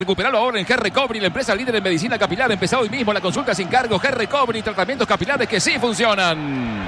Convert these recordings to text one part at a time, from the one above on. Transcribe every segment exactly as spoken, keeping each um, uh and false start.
Recuperalo ahora en G Recovery, la empresa líder en medicina capilar. Empezó hoy mismo la consulta sin cargo. G Recovery, tratamientos capilares que sí funcionan.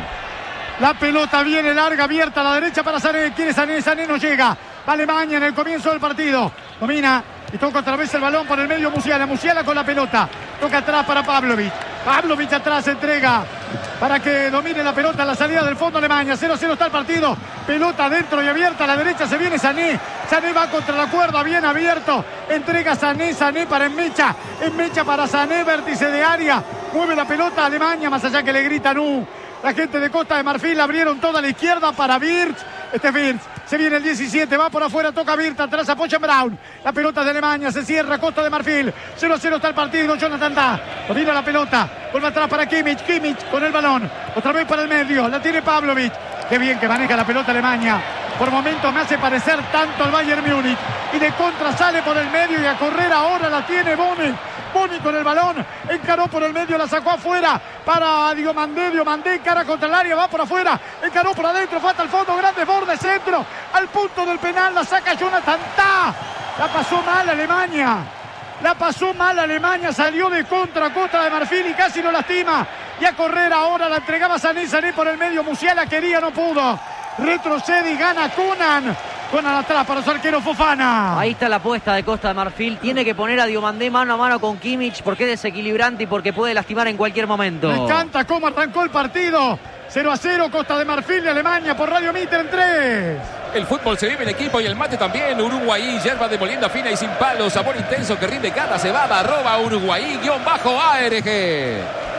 La pelota viene larga, abierta a la derecha para Sané. Quiere Sané, Sané no llega. Va Alemania en el comienzo del partido. Domina y toca otra vez el balón por el medio Musiala. Musiala con la pelota. Toca atrás para Pavlovic. Pavlovic atrás, entrega para que domine la pelota a la salida del fondo Alemania. cero a cero está el partido. Pelota dentro y abierta a la derecha. Se viene Sané. Sané va contra la cuerda, bien abierto. Entrega Sané, Sané para Enmecha. Enmecha para Sané, vértice de área. Mueve la pelota Alemania, más allá que le gritan uh. La gente de Costa de Marfil abrieron toda la izquierda para Wirtz. Este es Wirtz. Se viene el diecisiete, va por afuera, toca Wirtz, atrás apoya Brown. La pelota de Alemania, se cierra Costa de Marfil. cero a cero está el partido, Jonathan Tah. Domina la pelota, vuelve atrás para Kimmich. Kimmich con el balón, otra vez para el medio. La tiene Pavlovic. Qué bien que maneja la pelota Alemania. Por momentos me hace parecer tanto al Bayern Múnich. Y de contra sale por el medio y a correr ahora la tiene Boni. Boni con el balón, encaró por el medio, la sacó afuera para Diomandé, Diomandé cara contra el área, va por afuera, encaró por adentro, falta al fondo, grande borde, centro, al punto del penal, la saca Jonathan Tah. La pasó mal Alemania, la pasó mal Alemania, salió de contra Costa de Marfil y casi lo lastima. Y a correr ahora la entregaba Sané, Sané por el medio, Musiala quería, no pudo. Retrocede y gana Conan. Conan atrás para su arquero Fofana. Ahí está la apuesta de Costa de Marfil. Tiene que poner a Diomandé mano a mano con Kimmich porque es desequilibrante y porque puede lastimar en cualquier momento. Me encanta cómo arrancó el partido. cero a cero, Costa de Marfil y Alemania por Radio Mitre en tres. El fútbol se vive en equipo y el mate también. Uruguay, hierba de molienda fina y sin palo. Sabor intenso que rinde cada cebada. Arroba Uruguay, guión bajo A R G.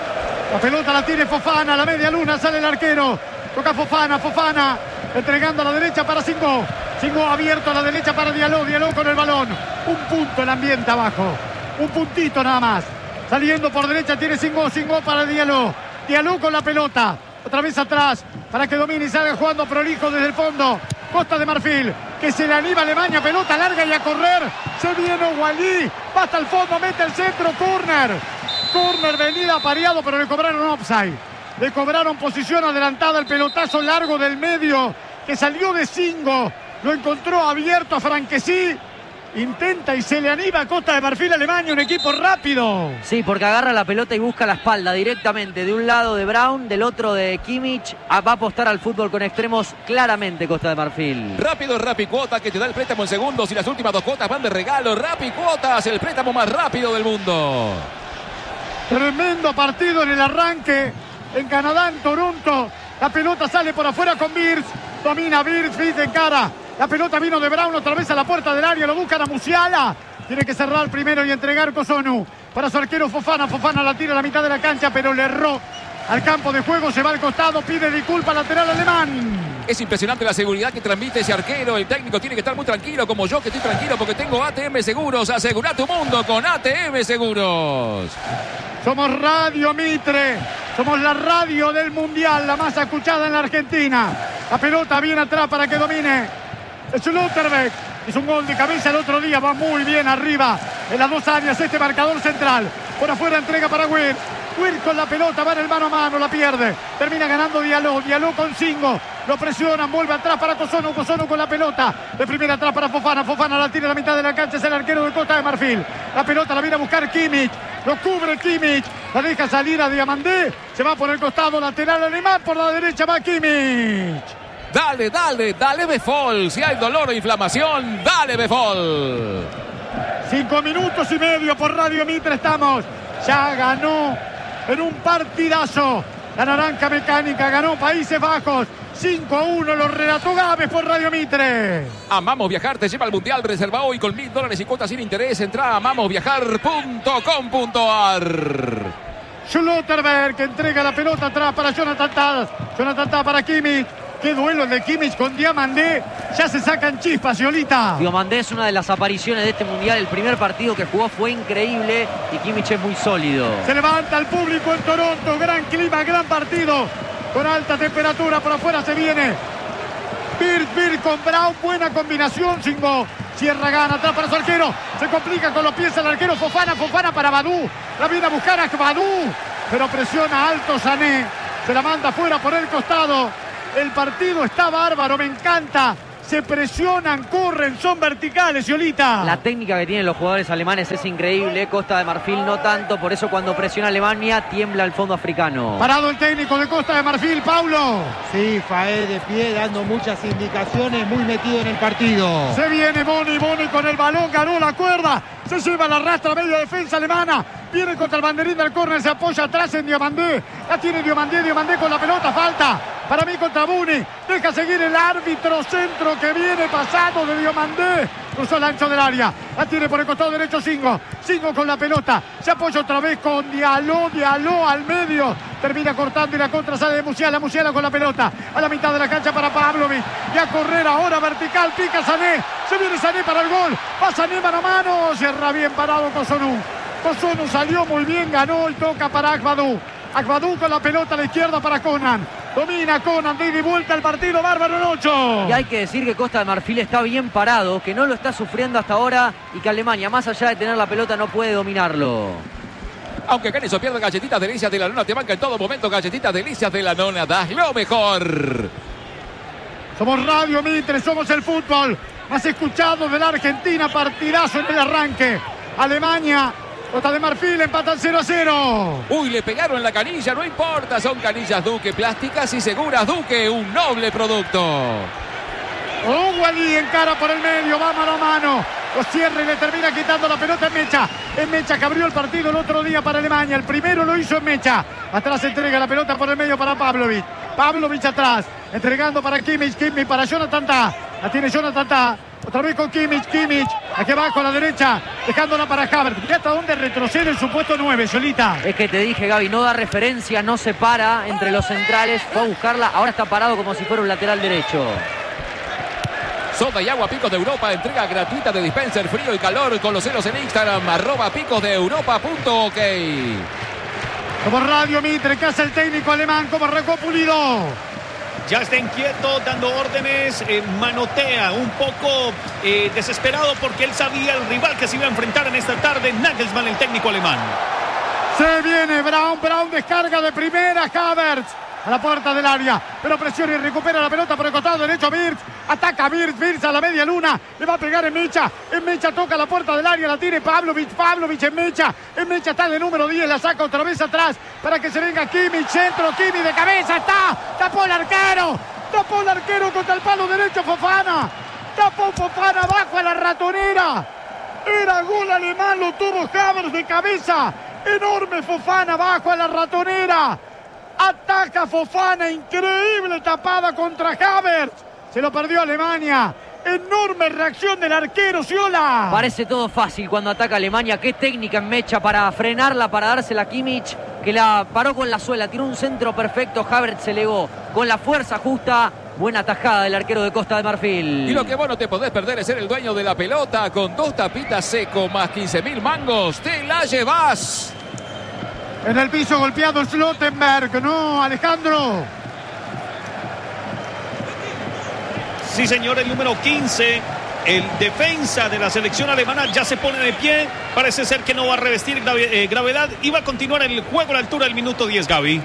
La pelota la tiene Fofana, la media luna, sale el arquero. Toca Fofana, Fofana entregando a la derecha para Singo. Singo abierto a la derecha para Diallo, Diallo con el balón. Un punto el ambiente abajo. Un puntito nada más. Saliendo por derecha tiene Singo, Singo para Diallo. Diallo con la pelota. Otra vez atrás para que domine y salga jugando prolijo desde el fondo. Costa de Marfil, que se le anima a Alemania, pelota larga y a correr. Se viene Walí, va hasta el fondo, mete el centro, córner. Córner, venida pareado, pero le cobraron offside. Le cobraron posición adelantada, el pelotazo largo del medio que salió de Singo. Lo encontró abierto a Franquesí. Intenta y se le anima a Costa de Marfil Alemania, un equipo rápido. Sí, porque agarra la pelota y busca la espalda directamente. De un lado de Brown, del otro de Kimmich. Va a apostar al fútbol con extremos claramente Costa de Marfil. Rápido Rappi Cuotas que te da el préstamo en segundos y las últimas dos cuotas van de regalo. Rappi Cuotas, el préstamo más rápido del mundo. Tremendo partido en el arranque en Canadá, en Toronto. La pelota sale por afuera con Wirtz. Domina Wirtz, Wirtz en cara. La pelota vino de Brown otra vez a la puerta del área. Lo buscan a Musiala. Tiene que cerrar primero y entregar Cossonu. Para su arquero Fofana. Fofana la tira a la mitad de la cancha, pero le erró al campo de juego. Se va al costado. Pide disculpa lateral alemán. Es impresionante la seguridad que transmite ese arquero. El técnico tiene que estar muy tranquilo, como yo que estoy tranquilo porque tengo A T M Seguros. Asegura tu mundo con A T M Seguros. Somos Radio Mitre. Somos la radio del Mundial, la más escuchada en la Argentina. La pelota viene atrás para que domine Schlotterbeck. Hizo un gol de cabeza el otro día. Va muy bien arriba en las dos áreas este marcador central. Por afuera entrega para Wirtz. Wirtz con la pelota, va en el mano a mano, la pierde. Termina ganando Diallo. Diallo con Singo. Lo presionan, vuelve atrás para Cossonu. Cossonu con la pelota. De primera atrás para Fofana. Fofana la tira a la mitad de la cancha. Es el arquero de Costa de Marfil. La pelota la viene a buscar Kimmich. Lo cubre Kimmich. La deja salir a Diomandé. Se va por el costado lateral alemán. Por la derecha va Kimmich. Dale, dale, dale Befol. Si hay dolor o inflamación, dale Befol. Cinco minutos y medio por Radio Mitre estamos. Ya ganó en un partidazo la naranja mecánica. Ganó Países Bajos. cinco a uno lo relató Gávez por Radio Mitre. Amamos Viajar te lleva al Mundial. Reserva hoy con mil dólares y cuotas sin interés. Entra a amamos viajar punto com punto a r. Schlotterbeck entrega la pelota atrás para Jonathan Tah. Jonathan Tah para Kimmich. Qué duelo el de Kimmich con Diomandé. Ya se sacan chispas, Yolita. Diomandé es una de las apariciones de este Mundial. El primer partido que jugó fue increíble y Kimmich es muy sólido. Se levanta el público en Toronto. Gran clima, gran partido. Con alta temperatura, por afuera se viene Wirtz, Wirtz con Brown, buena combinación. Singo cierra, gana, atrás para su arquero. Se complica con los pies el arquero Fofana. Fofana para Badú. La viene a buscar a Badú, pero presiona alto Sané. Se la manda fuera por el costado. El partido está bárbaro, me encanta se presionan, corren, son verticales, Yolita. La técnica que tienen los jugadores alemanes es increíble. Costa de Marfil no tanto, por eso cuando presiona Alemania tiembla el fondo africano. Parado el técnico de Costa de Marfil, Paulo. Sí, Faé de pie, dando muchas indicaciones, muy metido en el partido. Se viene Boni, Boni con el balón, ganó la cuerda, se lleva la rastra media defensa alemana. Viene contra el banderín del córner, se apoya atrás en Diomandé. La tiene Diomandé, Diomandé con la pelota, falta. Para mí contra Buni, deja seguir el árbitro, centro que viene pasado de Diomandé. Cruzó el ancho del área, la tiene por el costado derecho Singo. Singo con la pelota, se apoya otra vez con Diallo, Diallo al medio. Termina cortando y la contra sale de Musiala, Musiala con la pelota. A la mitad de la cancha para Pavlovic. Y a correr ahora vertical, pica Sané. Se viene Sané para el gol, va Sané mano a mano. Cierra bien parado Cossonu. Cossonu salió muy bien, ganó y toca para Akbadou. Akbadou con la pelota a la izquierda para Conan. Domina Conan, de ida y vuelta el partido, bárbaro en ocho. Y hay que decir que Costa de Marfil está bien parado, que no lo está sufriendo hasta ahora y que Alemania, más allá de tener la pelota, no puede dominarlo. Aunque Caneso pierda, Galletitas Delicias de la Nona te banca en todo momento. Galletitas Delicias de la Nona, das lo mejor. Somos Radio Mitre, somos el fútbol más escuchado de la Argentina. Partidazo en el arranque. Alemania, Costa de Marfil empatan cero a cero. Uy, le pegaron la canilla, no importa. Son canillas Duque, plásticas y seguras Duque, un noble producto. Uruguay encara por el medio, va mano a mano. Lo cierra y le termina quitando la pelota en Mecha. En Mecha que abrió el partido el otro día para Alemania. El primero lo hizo en Mecha. Atrás entrega la pelota por el medio para Pavlovic. Pavlovic atrás, entregando para Kimmich. Kimmich para Jonathan Tah. La tiene Jonathan Tah. Otra vez con Kimmich, Kimmich, aquí abajo a la derecha, dejándola para Havertz. Mira hasta dónde retrocede el supuesto nueve, Solita. Es que te dije, Gaby, no da referencia, no se para entre los centrales, fue a buscarla, ahora está parado como si fuera un lateral derecho. Soda y agua Picos de Europa, entrega gratuita de dispenser frío y calor con los ceros en Instagram, arroba picos de europa punto ok. Como Radio Mitre, que hace el técnico alemán, como arrancó Pulido. Ya está inquieto, dando órdenes, eh, manotea, un poco eh, desesperado porque él sabía el rival que se iba a enfrentar en esta tarde, Nagelsmann, el técnico alemán. Se viene Brown, Brown descarga de primera, Havertz a la puerta del área, pero presiona y recupera la pelota por el costado derecho, Wirtz, ataca Wirtz, Wirtz a la media luna, le va a pegar en Mecha, en Mecha toca la puerta del área, la tiene Pavlovic, Pavlovic en Mecha, en Mecha está de número diez, la saca otra vez atrás, para que se venga Kimmich, centro, Kimmich de cabeza, está, tapó el arquero, tapó el arquero contra el palo derecho, Fofana, tapó Fofana abajo a la ratonera, era gol alemán, lo tuvo Havertz de cabeza, enorme Fofana abajo a la ratonera. Ataca Fofana, increíble tapada contra Havertz. Se lo perdió Alemania. Enorme reacción del arquero, Ciola. Parece todo fácil cuando ataca Alemania. Qué técnica en Mecha para frenarla, para dársela a Kimmich, que la paró con la suela. Tiró un centro perfecto. Havertz se legó con la fuerza justa. Buena tajada del arquero de Costa de Marfil. Y lo que vos no te podés perder es ser el dueño de la pelota. Con dos tapitas seco más quince mil mangos. Te la llevas. En el piso golpeado Slottenberg, ¿no, Alejandro? Sí, señor, el número quince, el defensa de la selección alemana, ya se pone de pie. Parece ser que no va a revestir grave, eh, gravedad y va a continuar el juego a la altura del minuto diez, Gaby.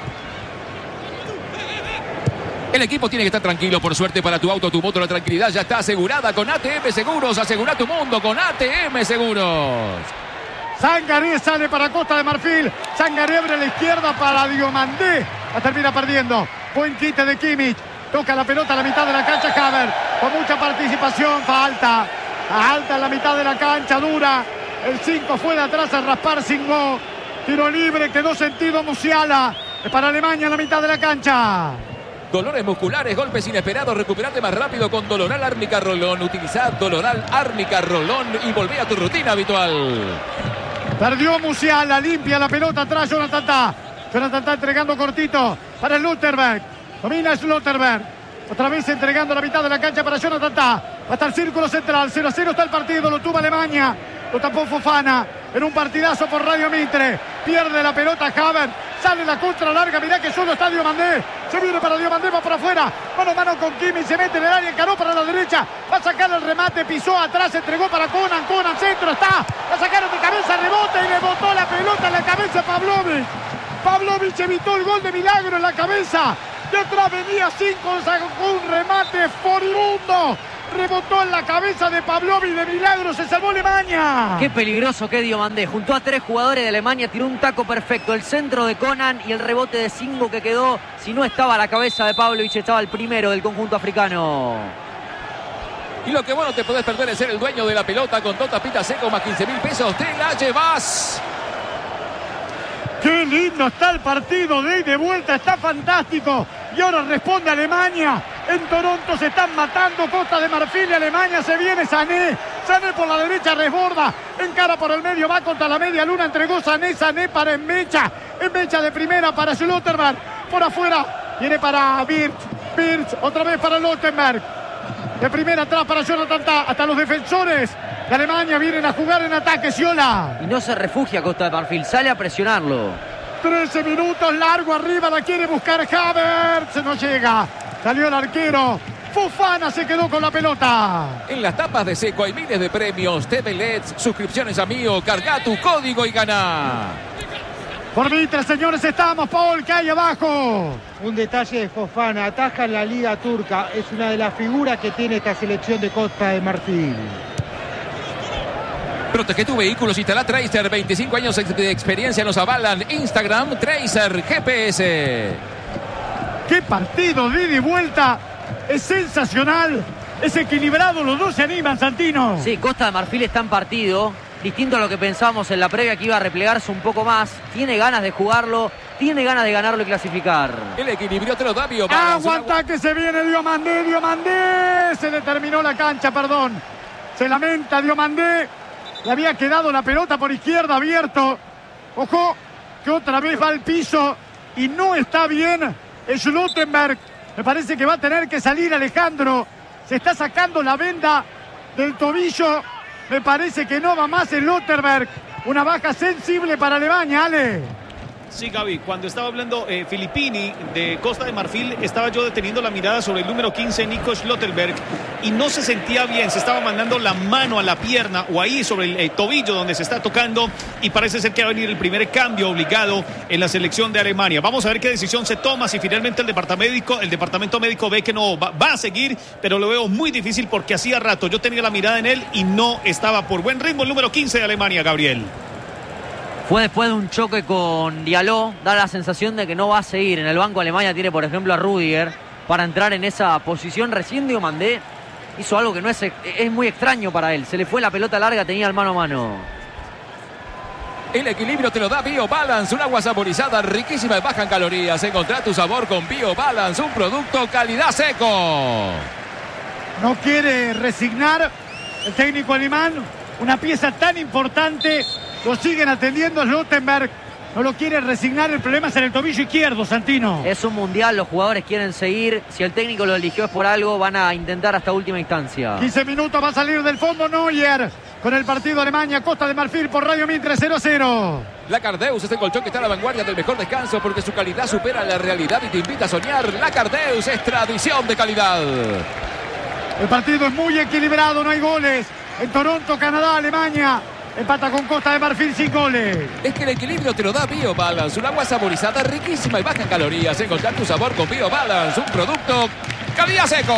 El equipo tiene que estar tranquilo, por suerte para tu auto, tu moto, la tranquilidad ya está asegurada con A T M Seguros. Asegura tu mundo con A T M Seguros. Sangaré sale para Costa de Marfil. Sangaré abre a la izquierda para Diomandé. La termina perdiendo. Buen quite de Kimmich. Toca la pelota a la mitad de la cancha Havertz. Con mucha participación. Falta. Alta en la mitad de la cancha. Dura. El cinco fue de atrás a raspar Singo. Tiro libre. Quedó sentido Musiala. Es para Alemania en la mitad de la cancha. Dolores musculares, golpes inesperados, recuperate más rápido con Doloral Árnica Rolón. Utiliza Doloral Árnica Rolón y volvé a tu rutina habitual. Perdió Musiala, limpia la pelota atrás Jonathan Tah. Jonathan Tah entregando cortito para Slotterberg. Domina Slotterberg. Otra vez entregando la mitad de la cancha para Jonathan Tah. Hasta el círculo central. cero a cero está el partido. Lo tuvo Alemania. Lo tapó Fofana. En un partidazo por Radio Mitre. Pierde la pelota Havertz. Sale la contra larga. Mirá que solo está Diomandé. Se viene para Diomandé. Va para afuera. Mano a mano con Kimmich. Se mete en el área. Encaró para la derecha. Va a sacar el remate. Pisó atrás. Entregó para Conan. Conan centro. Está. La sacaron de cabeza. Rebota y le botó la pelota en la cabeza a Pavlovic. Pavlovic evitó el gol de milagro en la cabeza. Y atrás venía cinco. Sacó un remate furibundo. rebotó en la cabeza de Pavlovic, de milagro se salvó Alemania. Qué peligroso que Diomandé. Juntó a tres jugadores de Alemania, tiró un taco perfecto. El centro de Conan y el rebote de Singo que quedó. Si no estaba la cabeza de Pavlovic, estaba el primero del conjunto africano. Y lo que bueno te podés perder es ser el dueño de la pelota con dos tapitas secos más quince mil pesos. Te la llevas. Qué lindo está el partido de ida y de vuelta, está fantástico. Y ahora responde Alemania. En Toronto se están matando Costa de Marfil y Alemania. Se viene Sané. Sané por la derecha resborda. Encara por el medio, va contra la media luna. Entregó Sané, Sané para Enmecha. Enmecha de primera para Schlotterberg. Por afuera viene para Wirtz. Wirtz otra vez para Schlotterberg. De primera atrás para Jonathan Tah. Hasta los defensores de Alemania vienen a jugar en ataque. Sciolá. Y no se refugia Costa de Marfil, sale a presionarlo. trece minutos, largo arriba, la quiere buscar Havertz, no llega. Salió el arquero. Fofana se quedó con la pelota. En las tapas de Seco hay miles de premios. T V L E Ds, suscripciones a Mío. Carga tu código y gana. Por mientras, señores, estamos. Paul, que hay abajo. Un detalle de Fofana, ataja en la Liga Turca. Es una de las figuras que tiene esta selección de Costa de Marfil. Protege tu vehículo, instala Tracer. veinticinco años de experiencia nos avalan. Instagram, Tracer G P S. Qué partido de ida y vuelta. Es sensacional. Es equilibrado. Los dos se animan, Santino. Sí, Costa de Marfil está en partido. Distinto a lo que pensábamos en la previa, que iba a replegarse un poco más. Tiene ganas de jugarlo. Tiene ganas de ganarlo y clasificar. El equilibrio te lo da Bio. Aguanta que se viene Diomandé. Diomandé. Se le terminó la cancha, perdón. Se lamenta Diomandé. Le había quedado la pelota por izquierda abierto. Ojo, que otra vez va al piso y no está bien. Schlotterberg. Me parece que va a tener que salir Alejandro. Se está sacando la venda del tobillo. Me parece que no va más Schlotterberg. Una baja sensible para Alemania, Ale. Sí, Gaby, cuando estaba hablando eh, Filippini de Costa de Marfil, estaba yo deteniendo la mirada sobre el número quince, Nico Schlotterberg, y no se sentía bien, se estaba mandando la mano a la pierna o ahí sobre el eh, tobillo donde se está tocando, y parece ser que va a venir el primer cambio obligado en la selección de Alemania. Vamos a ver qué decisión se toma, si finalmente el departamento médico, el departamento médico ve que no va, va a seguir, pero lo veo muy difícil porque hacía rato yo tenía la mirada en él y no estaba por buen ritmo el número quince de Alemania, Gabriel. Fue después de un choque con Diallo, da la sensación de que no va a seguir. En el banco Alemania tiene, por ejemplo, a Rüdiger para entrar en esa posición. Recién Diomandé hizo algo que no es, es muy extraño para él. Se le fue la pelota larga, tenía el mano a mano. El equilibrio te lo da BioBalance, un agua saborizada riquísima y baja en calorías. Encontrá tu sabor con BioBalance, un producto calidad Seco. No quiere resignar el técnico alemán. Una pieza tan importante. Lo siguen atendiendo a Schlotterberg. No lo quiere resignar. El problema es en el tobillo izquierdo, Santino. Es un mundial, los jugadores quieren seguir. Si el técnico lo eligió es por algo, van a intentar hasta última instancia. quince minutos, va a salir del fondo Neuer. Con el partido Alemania, Costa de Marfil por Radio Mitre cero a cero. La Cardeus es el colchón que está a la vanguardia del mejor descanso porque su calidad supera la realidad y te invita a soñar. La Cardeus es tradición de calidad. El partido es muy equilibrado, no hay goles. En Toronto, Canadá, Alemania empata con Costa de Marfil sin goles. Es que el equilibrio te lo da BioBalance, un agua saborizada riquísima y baja en calorías. Encontrar tu sabor con BioBalance, un producto calidad Seco.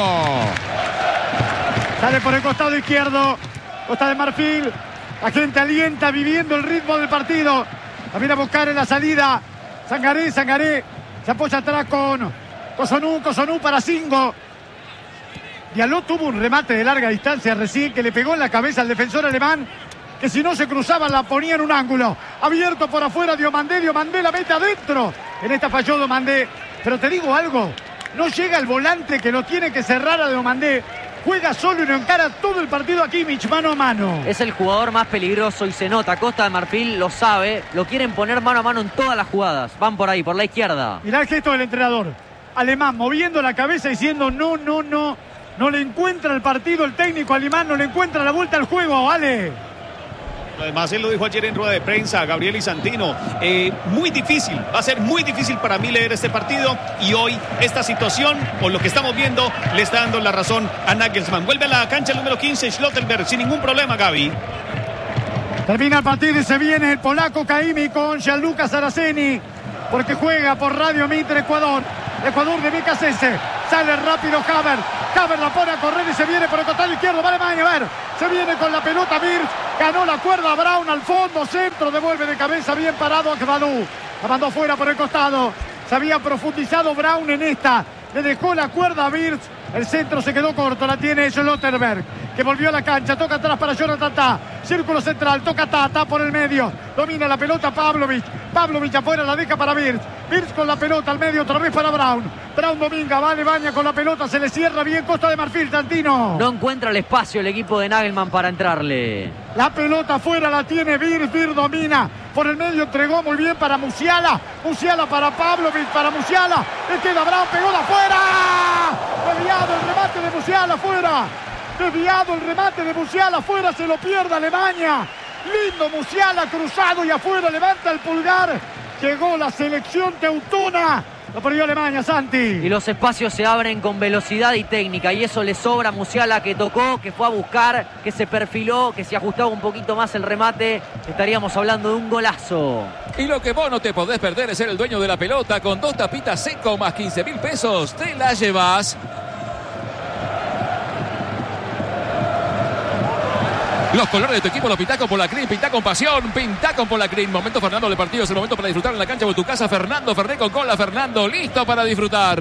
Sale por el costado izquierdo Costa de Marfil. La gente alienta viviendo el ritmo del partido. La viene a buscar en la salida Sangaré, Sangaré se apoya atrás con Cossonú, Cossonú para Singo. Diallo tuvo un remate de larga distancia recién que le pegó en la cabeza al defensor alemán, que si no se cruzaba la ponía en un ángulo. Abierto por afuera Diomandé, Diomandé la mete adentro. En esta falló Diomandé. Pero te digo algo, no llega el volante que lo tiene que cerrar a Diomandé. Juega solo y no encara todo el partido a Kimmich, mano a mano. Es el jugador más peligroso y se nota. Costa de Marfil lo sabe, lo quieren poner mano a mano en todas las jugadas. Van por ahí, por la izquierda. Mirá el gesto del entrenador alemán, moviendo la cabeza diciendo no, no, no. No le encuentra el partido el técnico alemán, no le encuentra la vuelta al juego, ¿vale? Además, él lo dijo ayer en rueda de prensa, Gabriel y Santino. Eh, muy difícil, va a ser muy difícil para mí leer este partido. Y hoy, esta situación, o lo que estamos viendo, le está dando la razón a Nagelsmann. Vuelve a la cancha el número quince, Schlotterberg, sin ningún problema, Gaby. Termina el partido y se viene el polaco Caimi con Gianluca Saraceni, porque juega por Radio Mitre Ecuador. Ecuador de Becasese. Sale rápido Havertz. Havertz la pone a correr y se viene por el costado izquierdo. Va Alemania, a ver. Se viene con la pelota Wirtz. Ganó la cuerda Brown al fondo. Centro, devuelve de cabeza. Bien parado a Kvalu. La mandó fuera por el costado. Se había profundizado Brown en esta. Le dejó la cuerda a Wirtz. El centro se quedó corto. La tiene Schlotterberg, que volvió a la cancha. Toca atrás para Jonathan Tah. Círculo central. Toca Tah. Tah por el medio. Domina la pelota Pavlovic. Pavlovic afuera, la deja para Wirtz. Wirtz con la pelota al medio. Otra vez para Brown. Brown domina. Va Alemania con la pelota. Se le cierra bien Costa de Marfil. Santino. No encuentra el espacio el equipo de Nagelsmann para entrarle. La pelota afuera la tiene Wirtz. Wirtz domina. Por el medio entregó muy bien para Musiala. Musiala para Pavlovic. Para Musiala. Le queda Brown. Pegó de afuera. Desviado el remate de Musiala afuera. Desviado el remate de Musiala afuera. Se lo pierde Alemania. Lindo Musiala cruzado y afuera. Levanta el pulgar. Llegó la selección teutona. Lo perdió Alemania, Santi. Y los espacios se abren con velocidad y técnica. Y eso le sobra a Musiala, que tocó, que fue a buscar, que se perfiló, que si ajustaba un poquito más el remate, estaríamos hablando de un golazo. Y lo que vos no te podés perder es ser el dueño de la pelota. Con dos tapitas seco más quince mil pesos. Te la llevas. Los colores de tu equipo los pintá con Polacrin, pintá con pasión, pintá con Polacrin. Momento Fernando de partido, es el momento para disfrutar en la cancha o en tu casa. Fernando Ferné con cola, Fernando, listo para disfrutar.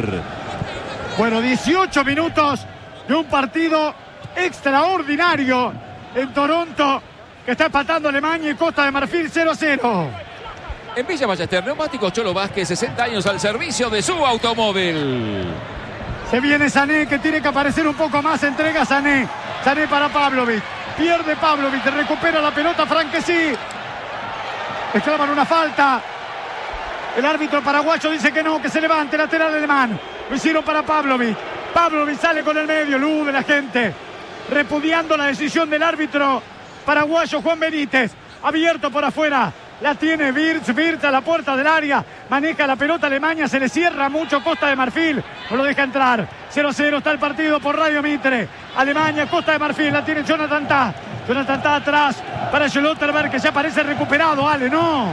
Bueno, dieciocho minutos de un partido extraordinario en Toronto, que está empatando Alemania y Costa de Marfil cero a cero. En Villa Ballester, Neumáticos Cholo Vázquez, sesenta años al servicio de su automóvil. Se viene Sané, que tiene que aparecer un poco más. Entrega Sané. Sané para Pavlovic. Pierde Pavlovic, recupera la pelota Franquesi. Exclaman una falta. El árbitro paraguayo dice que no, que se levante, lateral alemán. Lo hicieron para Pavlovic. Pavlovic sale con el medio, luz de la gente. Repudiando la decisión del árbitro paraguayo Juan Benítez. Abierto por afuera. La tiene Wirtz, Wirtz a la puerta del área. Maneja la pelota Alemania, se le cierra mucho Costa de Marfil. No lo deja entrar. cero a cero está el partido por Radio Mitre. Alemania, Costa de Marfil, la tiene Jonathan Tah. Jonathan Tah atrás para Schlotterberg, que ya parece recuperado, Ale, ¿no?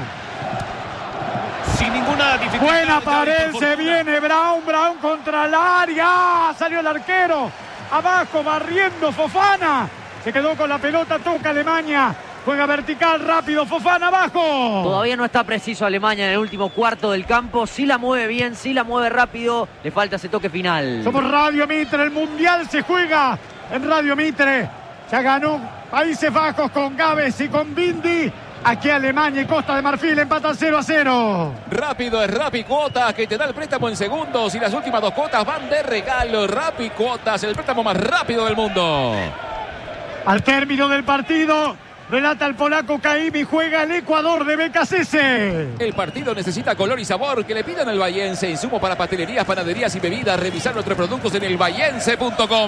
Sin ninguna dificultad. Buena para él, se viene Brown, Brown contra el área. Salió el arquero. Abajo, barriendo Fofana. Se quedó con la pelota, toca Alemania. Juega vertical, rápido, Fofana abajo. Todavía no está preciso Alemania en el último cuarto del campo. Sí la mueve bien, sí la mueve rápido. Le falta ese toque final. Somos Radio Mitre, el Mundial se juega en Radio Mitre. Ya ganó Países Bajos con Gávez y con Bindi. Aquí Alemania y Costa de Marfil empatan cero a cero. Rápido es Rappi Cuotas, que te da el préstamo en segundos. Y las últimas dos cuotas van de regalo. Rappi Cuotas, el préstamo más rápido del mundo. Al término del partido, relata el polaco Caimi, juega el Ecuador de B K C S. El partido necesita color y sabor. Que le pidan al Bahiense. Insumo para pastelerías, panaderías y bebidas. Revisar nuestros productos en el bahiense punto com.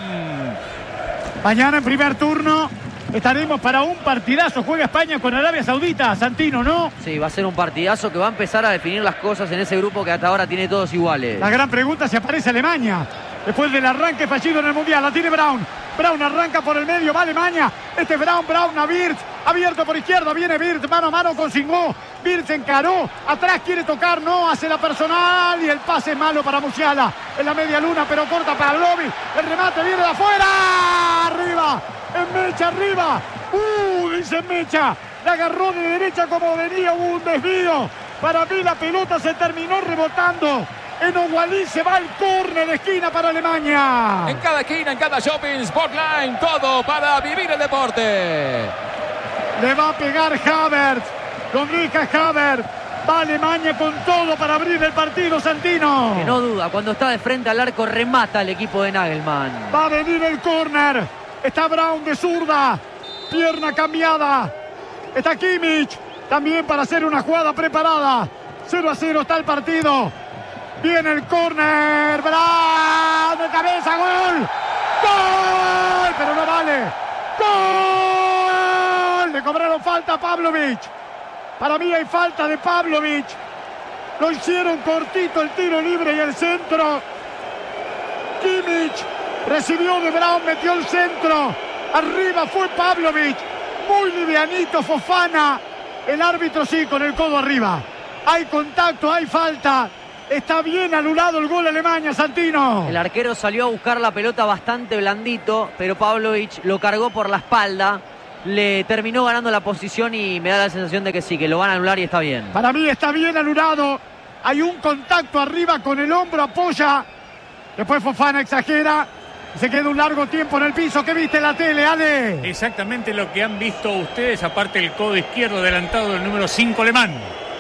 Mañana en primer turno estaremos para un partidazo. Juega España con Arabia Saudita, Santino, ¿no? Sí, va a ser un partidazo que va a empezar a definir las cosas en ese grupo que hasta ahora tiene todos iguales. La gran pregunta es si aparece Alemania después del arranque fallido en el Mundial. La tiene Brown. Brown arranca por el medio, va Alemania. Este es Brown, Brown a Wirtz. Abierto por izquierda, viene Wirtz, mano a mano con Singó. Wirtz encaró, atrás quiere tocar, no, hace la personal. Y el pase es malo para Musiala. En la media luna, pero corta para Lobi. El remate viene de afuera. Arriba, en Mecha, arriba. Uh, dice Mecha. La agarró de derecha como venía, hubo un desvío. Para mí la pelota se terminó rebotando. En Ogualí se va el córner de esquina para Alemania. En cada esquina, en cada shopping, Sportline, todo para vivir el deporte. Le va a pegar Havertz. Lo deja Havertz. Va Alemania con todo para abrir el partido, Santino. Que no duda, cuando está de frente al arco remata el equipo de Nagelsmann. Va a venir el córner. Está Brown de zurda. Pierna cambiada. Está Kimmich. También para hacer una jugada preparada. cero a cero está el partido. Viene el córner. Brown de cabeza. Gol. Gol. Pero no vale. Gol. Le cobraron falta a Pavlovic. Para mí hay falta de Pavlovic. Lo hicieron cortito el tiro libre y el centro. Kimmich recibió de Brown, metió el centro. Arriba fue Pavlovic. Muy livianito Fofana. El árbitro sí, con el codo arriba. Hay contacto, hay falta. Está bien anulado el gol Alemania, Santino. El arquero salió a buscar la pelota bastante blandito, pero Pavlovic lo cargó por la espalda. Le terminó ganando la posición y me da la sensación de que sí, que lo van a anular y está bien. Para mí está bien anulado. Hay un contacto arriba con el hombro, apoya. Después Fofana exagera. Se queda un largo tiempo en el piso. ¿Qué viste en la tele, Ale? Exactamente lo que han visto ustedes, aparte el codo izquierdo adelantado del número cinco alemán.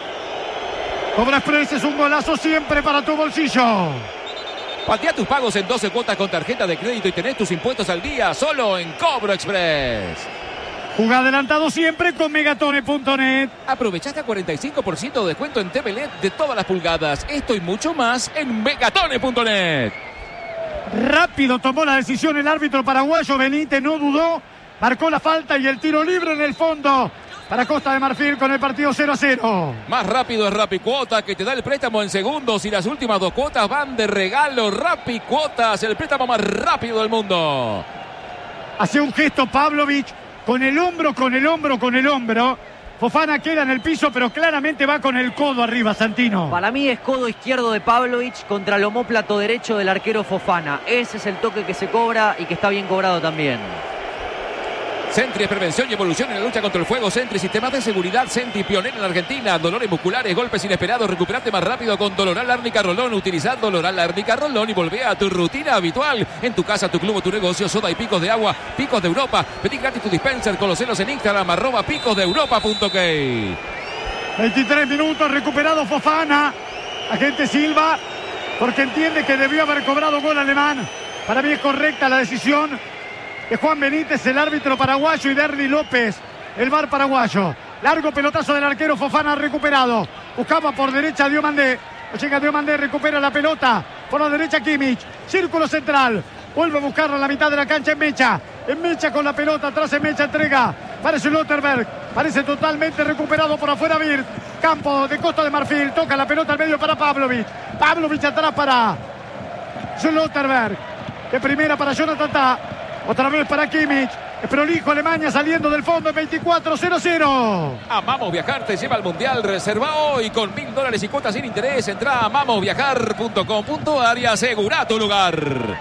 Cobra Express es un golazo siempre para tu bolsillo. Patea tus pagos en doce cuotas con tarjeta de crédito y tenés tus impuestos al día solo en Cobro Express. Juega adelantado siempre con megatone punto net. Aprovechaste cuarenta y cinco por ciento de descuento en T V L E D de todas las pulgadas. Esto y mucho más en megatone punto net. Rápido tomó la decisión el árbitro paraguayo. Benítez no dudó. Marcó la falta y el tiro libre en el fondo para Costa de Marfil con el partido cero a cero. Más rápido es Rapicuota, que te da el préstamo en segundos y las últimas dos cuotas van de regalo. Rapicuotas, el préstamo más rápido del mundo. Hace un gesto Pavlovic con el hombro, con el hombro, con el hombro. Fofana queda en el piso, pero claramente va con el codo arriba, Santino. Para mí es codo izquierdo de Pavlovic contra el omóplato derecho del arquero Fofana. Ese es el toque que se cobra y que está bien cobrado también. Sentry es prevención y evolución en la lucha contra el fuego. Sentry, sistemas de seguridad. Sentry, pionero en la Argentina. Dolores musculares, golpes inesperados. Recuperate más rápido con Doloral Árnica Rolón. Utilizad Doloral Árnica Rolón y volvé a tu rutina habitual. En tu casa, tu club o tu negocio. Soda y picos de agua. Picos de Europa. Pedí gratis tu dispenser. Conocelos en Instagram. Arroba picos de Europa punto k. veintitrés minutos. Recuperado Fofana. Agente Silva. Porque entiende que debió haber cobrado gol alemán. Para mí es correcta la decisión de Juan Benítez, el árbitro paraguayo, y Derli López, el V A R paraguayo. Largo pelotazo del arquero Fofana, recuperado. Buscaba por derecha Diomandé. Llega Diomandé, recupera la pelota. Por la derecha Kimmich. Círculo central. Vuelve a buscarlo en la mitad de la cancha en Mecha. En Mecha con la pelota. Atrás en Mecha entrega. Parece Lotterberg. Parece totalmente recuperado por afuera Bird. Campo de Costa de Marfil. Toca la pelota al medio para Pavlovic. Pavlovic atrás para Lotterberg. De primera para Jonathan Tah. Otra vez para Kimmich. Es prolijo Alemania saliendo del fondo en veinticuatro cero cero. Amamos Viajar, te lleva al Mundial. Reserva hoy con mil dólares y cuotas sin interés. Entra a amamos viajar punto com punto a r y asegura tu lugar.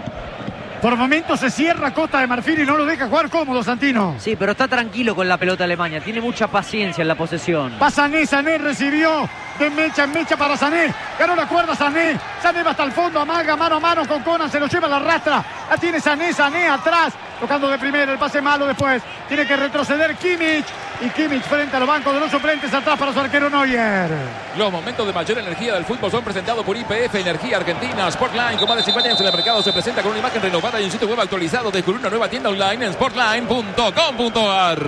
Por momentos se cierra Costa de Marfil y no lo deja jugar cómodo, Santino. Sí, pero está tranquilo con la pelota Alemania. Tiene mucha paciencia en la posesión. Va Sané, Sané recibió de Mecha en Mecha para Sané. Ganó la cuerda Sané. Sané va hasta el fondo, amaga mano a mano con Conan. Se lo lleva, la arrastra. La tiene Sané, Sané atrás. Tocando de primera, el pase malo después. Tiene que retroceder Kimmich. Y Kimmich frente a los bancos de los suplentes, atrás para su arquero Neuer. Los momentos de mayor energía del fútbol son presentados por I P F Energía Argentina. Sportline, con más de cincuenta años en el mercado, se presenta con una imagen renovada y un sitio web actualizado. Descubrir una nueva tienda online en sportline punto com punto a r.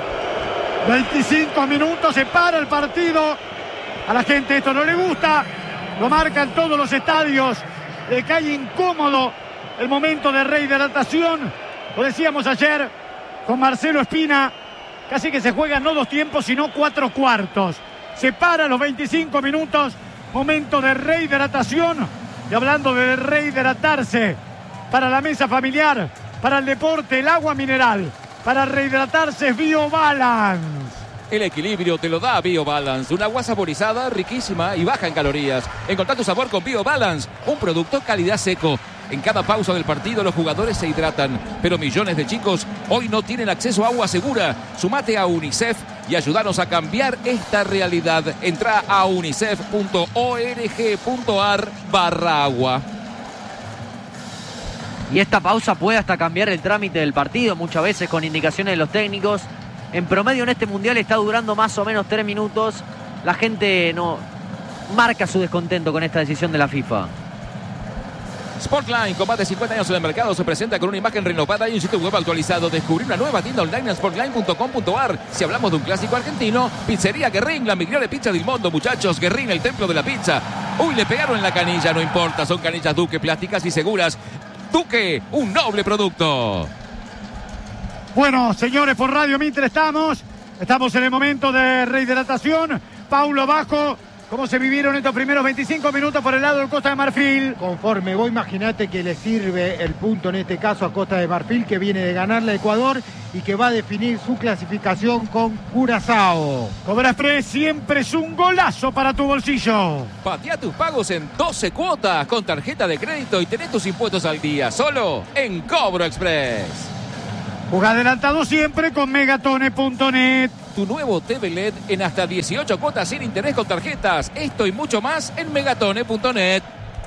veinticinco minutos, se para el partido. A la gente esto no le gusta. Lo marcan todos los estadios. Le cae incómodo el momento de rehidratación. Lo decíamos ayer con Marcelo Espina. Casi que se juegan no dos tiempos, sino cuatro cuartos. Se para los veinticinco minutos. Momento de rehidratación. Y hablando de rehidratarse, para la mesa familiar, para el deporte, el agua mineral. Para rehidratarse es BioBalance. El equilibrio te lo da BioBalance, una agua saborizada, riquísima y baja en calorías. Encontrá tu sabor con BioBalance, un producto calidad seco. En cada pausa del partido los jugadores se hidratan, pero millones de chicos hoy no tienen acceso a agua segura. Sumate a UNICEF y ayúdanos a cambiar esta realidad. Entrá a unicef punto org punto a r barra agua. Y esta pausa puede hasta cambiar el trámite del partido, muchas veces con indicaciones de los técnicos. En promedio en este mundial está durando más o menos tres minutos. La gente no marca su descontento con esta decisión de la FIFA. Sportline, con más de cincuenta años en el mercado, se presenta con una imagen renovada y un sitio web actualizado. Descubrir una nueva tienda online en sportline punto com punto a r. Si hablamos de un clásico argentino, Pizzería Guerrín, la migliore pizza del mundo, muchachos. Guerrín, el templo de la pizza. Uy, le pegaron en la canilla, no importa, son canillas Duque, plásticas y seguras. Duque, un noble producto. Bueno, señores, por Radio Mitre estamos. Estamos en el momento de rehidratación. Paulo abajo. ¿Cómo se vivieron estos primeros veinticinco minutos por el lado de Costa de Marfil? Conforme vos imaginate que le sirve el punto en este caso a Costa de Marfil, que viene de ganarle a Ecuador y que va a definir su clasificación con Curazao. Cobra Express siempre es un golazo para tu bolsillo. Patea tus pagos en doce cuotas con tarjeta de crédito y tenés tus impuestos al día, solo en Cobro Express. Juega adelantado siempre con megatone punto net. Tu nuevo T V L E D en hasta dieciocho cuotas sin interés con tarjetas. Esto y mucho más en megatone punto net.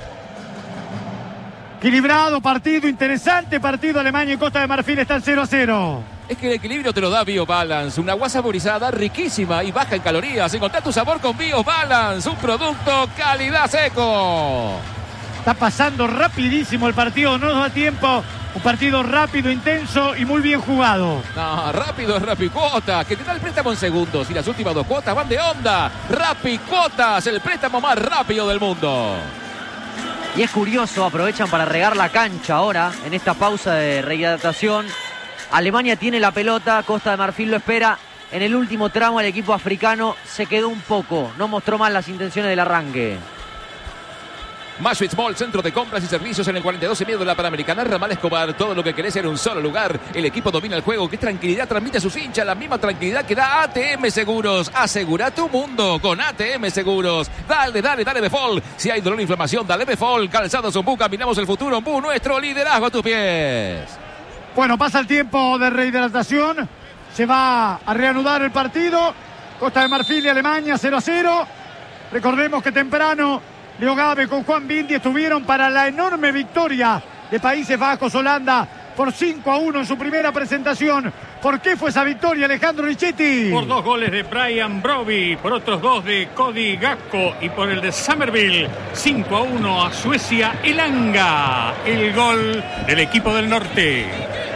Equilibrado partido, interesante partido. Alemania y Costa de Marfil está al cero a cero. Es que el equilibrio te lo da BioBalance, una agua saborizada riquísima y baja en calorías. Encontrá tu sabor con BioBalance, un producto calidad seco. Está pasando rapidísimo el partido, no nos da tiempo. Un partido rápido, intenso y muy bien jugado. No, rápido es Rapicuota, que te da el préstamo en segundos y las últimas dos cuotas van de onda. Rapicuotas, el préstamo más rápido del mundo. Y es curioso, aprovechan para regar la cancha ahora en esta pausa de rehidratación. Alemania tiene la pelota, Costa de Marfil lo espera. En el último tramo el equipo africano se quedó un poco, no mostró más las intenciones del arranque. Maschwitz Mall, centro de compras y servicios en el cuarenta y dos y medio de la Panamericana, Ramal Escobar. Todo lo que querés en un solo lugar. El equipo domina el juego. ¿Qué tranquilidad transmite a sus hinchas? La misma tranquilidad que da A T M Seguros. Asegura tu mundo con A T M Seguros. Dale, dale, dale Befol. Si hay dolor o inflamación, dale Befol. Calzados Ombú, caminamos el futuro. Ombú, nuestro liderazgo a tus pies. Bueno, pasa el tiempo de rehidratación. Se va a reanudar el partido. Costa de Marfil y Alemania cero a cero. Recordemos que temprano Leo Gávez con Juan Bindi estuvieron para la enorme victoria de Países Bajos, Holanda, por cinco a uno en su primera presentación. ¿Por qué fue esa victoria, Alejandro Richetti? Por dos goles de Brian Broby, por otros dos de Cody Gakpo y por el de Summerville. cinco a uno a Suecia, Elanga, el gol del equipo del norte.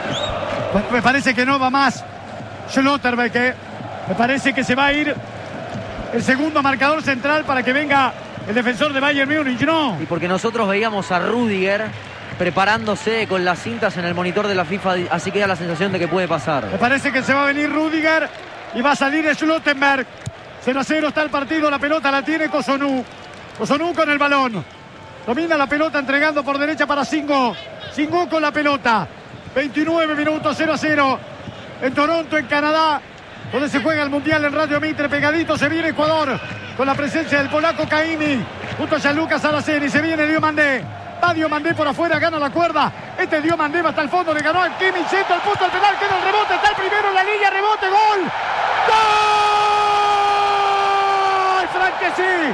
Me parece que no va más Schlotterbeck, ¿eh? Me parece que se va a ir el segundo marcador central para que venga el defensor de Bayern Múnich, ¿no? Y porque nosotros veíamos a Rüdiger preparándose con las cintas en el monitor de la FIFA, así que da la sensación de que puede pasar. Me parece que se va a venir Rüdiger y va a salir Schlotterbeck. cero a cero está el partido, la pelota la tiene Cossonú. Cossonú con el balón. Domina la pelota entregando por derecha para Singo. Singo con la pelota. veintinueve minutos, cero a cero. En Toronto, en Canadá, donde se juega el Mundial en Radio Mitre. Pegadito se viene Ecuador con la presencia del polaco Caimi junto a Gianluca Saraceni. Se viene Diomandé. Va Diomandé por afuera, gana la cuerda. Este Diomandé va hasta el fondo, le ganó a Kimmich. Centro al punto del penal, queda el rebote. Está el primero en la línea, rebote, gol. ¡Gol! ¡Franquesi!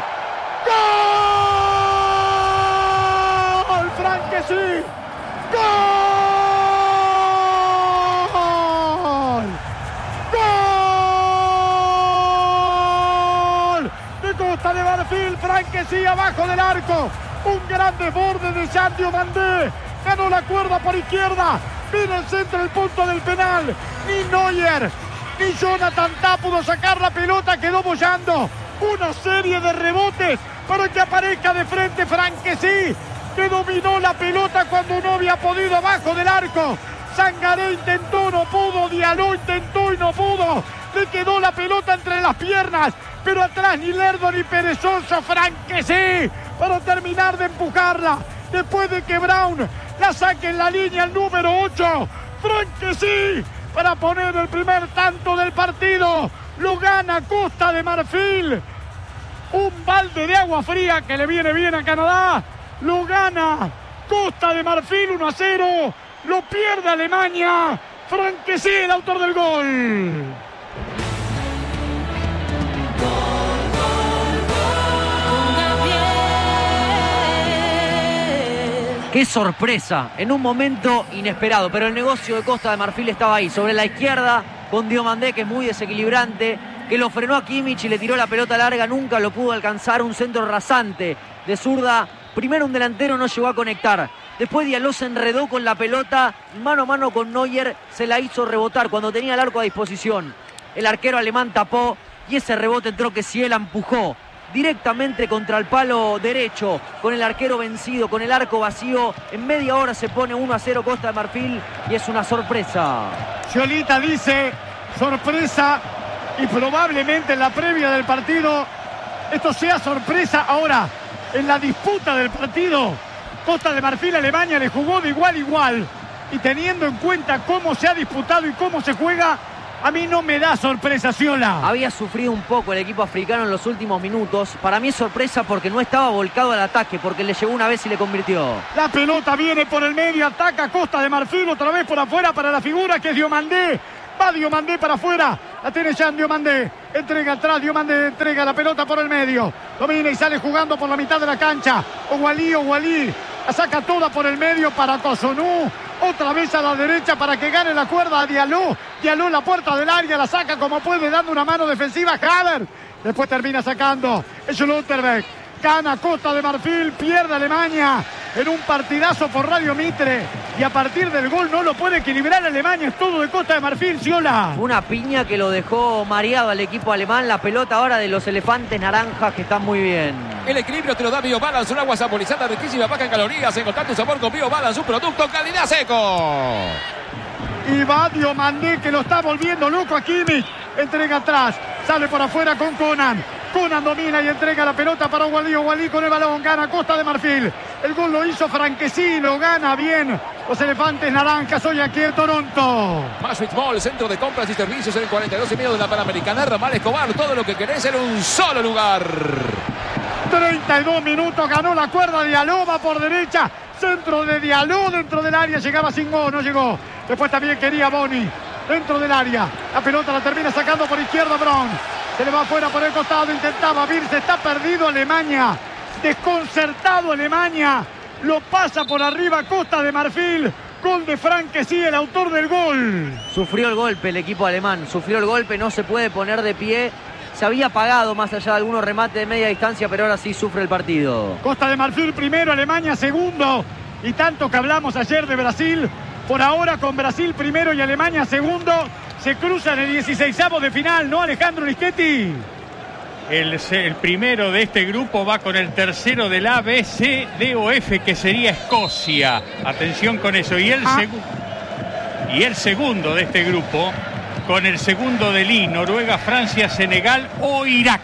¡Gol! ¡Franquesi! ¡Gol! ¡Gol! De Costa de Marfil, Franquesi abajo del arco. Un gran desborde de Jean Diomandé. Ganó la cuerda por izquierda. Viene el centro, el punto del penal. Ni Neuer, ni Jonathan Tah pudo sacar la pelota. Quedó bollando. Una serie de rebotes para que aparezca de frente Franquesi, que dominó la pelota cuando no había podido abajo del arco. Sangaré intentó, no pudo. Diallo intentó y no pudo. Le quedó la pelota entre las piernas, pero atrás ni lerdo ni perezoso Franquesi para terminar de empujarla. Después de que Brown la saque en la línea el número ocho. Franquesi para poner el primer tanto del partido. Lo gana Costa de Marfil. Un balde de agua fría que le viene bien a Canadá. Lo gana Costa de Marfil uno a cero. Lo pierde Alemania. Franquesi, el autor del gol. Qué sorpresa, en un momento inesperado, pero el negocio de Costa de Marfil estaba ahí, sobre la izquierda, con Diomandé, que es muy desequilibrante, que lo frenó a Kimmich y le tiró la pelota larga, nunca lo pudo alcanzar, un centro rasante de zurda. Primero un delantero no llegó a conectar, después Diallo se enredó con la pelota, mano a mano con Neuer, se la hizo rebotar cuando tenía el arco a disposición. El arquero alemán tapó y ese rebote entró que Ciela empujó directamente contra el palo derecho, con el arquero vencido, con el arco vacío. En media hora se pone uno a cero Costa de Marfil y es una sorpresa. Cholita dice sorpresa, y probablemente en la previa del partido esto sea sorpresa. Ahora, en la disputa del partido, Costa de Marfil, Alemania le jugó de igual a igual. Y teniendo en cuenta cómo se ha disputado y cómo se juega, a mí no me da sorpresa, Ciola. Había sufrido un poco el equipo africano en los últimos minutos. Para mí es sorpresa porque no estaba volcado al ataque, porque le llegó una vez y le convirtió. La pelota viene por el medio, ataca Costa de Marfil, otra vez por afuera para la figura que es Diomandé. Va Diomandé para afuera, la tiene Jean Diomandé. Entrega atrás, Diomandé entrega la pelota por el medio. Domina y sale jugando por la mitad de la cancha. Ouali, Ouali, la saca toda por el medio para Cotonou. Otra vez a la derecha para que gane la cuerda a Diallo. Diallo en la puerta del área, la saca como puede, dando una mano defensiva a Havertz. Después termina sacando Schlotterbeck. Gana Costa de Marfil, pierde Alemania en un partidazo por Radio Mitre. Y a partir del gol no lo puede equilibrar Alemania. Es todo de Costa de Marfil, Ciola. Una piña que lo dejó mareado al equipo alemán. La pelota ahora de los elefantes naranjas que están muy bien. El equilibrio te lo da BioBalance, un agua saborizada riquísima, baja en calorías. Encontrar tu sabor con BioBalance, un producto calidad seco. Y va Diomandé que lo está volviendo loco a Kimmich. Entrega atrás, sale por afuera con Conan. Conan domina y entrega la pelota para Ouali. Ouali con el balón, gana Costa de Marfil. El gol lo hizo Franquesí, lo gana bien los elefantes naranjas hoy aquí en Toronto. Maswich Mall, centro de compras y servicios en el cuarenta y dos y medio de la Panamericana. Ramal Escobar, todo lo que querés en un solo lugar. treinta y dos minutos, ganó la cuerda de Diallo, va por derecha. Centro de Diallo dentro del área, llegaba sin gol, no llegó. Después también quería Boni dentro del área. La pelota la termina sacando por izquierda Brown. Se le va afuera por el costado, intentaba Virse, está perdido Alemania. Desconcertado Alemania. Lo pasa por arriba Costa de Marfil. Gol de Franquesí, el autor del gol. Sufrió el golpe el equipo alemán, sufrió el golpe, no se puede poner de pie. Se había apagado más allá de algunos remates de media distancia, pero ahora sí sufre el partido. Costa de Marfil primero, Alemania segundo. Y tanto que hablamos ayer de Brasil, por ahora con Brasil primero y Alemania segundo, se cruzan el dieciseisavo de final, ¿no, Alejandro Lischetti? El, el primero de este grupo va con el tercero del A, B, C, D o F, que sería Escocia. Atención con eso. Y el, ah. segu y el segundo de este grupo, con el segundo del I, Noruega, Francia, Senegal o Irak.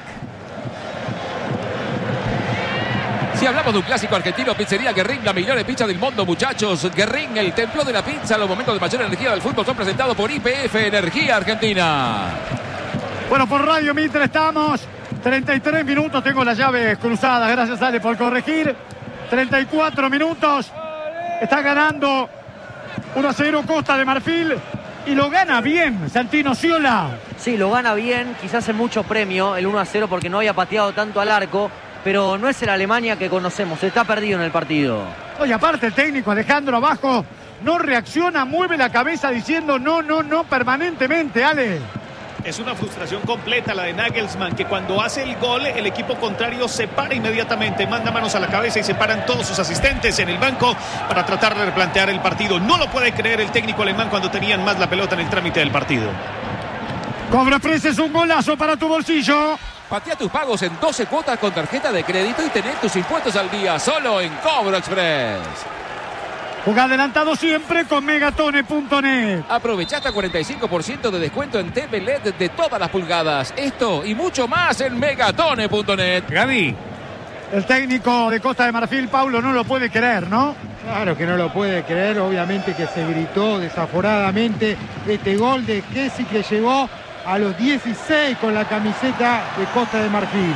Si hablamos de un clásico argentino, pizzería Guerrín, la migliore pizza del mundo, muchachos. Guerrín, el templo de la pizza. Los momentos de mayor energía del fútbol son presentados por I P F Energía Argentina. Bueno, por Radio Mitre estamos. treinta y tres minutos, tengo las llaves cruzadas. Gracias, Ale, por corregir. treinta y cuatro minutos. Está ganando uno a cero Costa de Marfil. Y lo gana bien, Santino Ciola. Sí, lo gana bien. Quizás en mucho premio el uno a cero porque no había pateado tanto al arco. Pero no es el Alemania que conocemos, está perdido en el partido. Oye, aparte el técnico Alejandro abajo no reacciona, mueve la cabeza diciendo no, no, no permanentemente, Ale. Es una frustración completa la de Nagelsmann, que cuando hace el gol el equipo contrario se para inmediatamente, manda manos a la cabeza y se paran todos sus asistentes en el banco para tratar de replantear el partido. No lo puede creer el técnico alemán cuando tenían más la pelota en el trámite del partido. Cobra Express es un golazo para tu bolsillo. Patea tus pagos en doce cuotas con tarjeta de crédito y tener tus impuestos al día solo en Cobro Express. Juega adelantado siempre con megatone punto net. Aprovecha hasta cuarenta y cinco por ciento de descuento en T V L E D de todas las pulgadas. Esto y mucho más en megatone punto net. Gaby. El técnico de Costa de Marfil, Paulo, no lo puede creer, ¿no? Claro que no lo puede creer. Obviamente que se gritó desaforadamente este gol de Kessie, que llegó a los dieciséis con la camiseta de Costa de Marfil.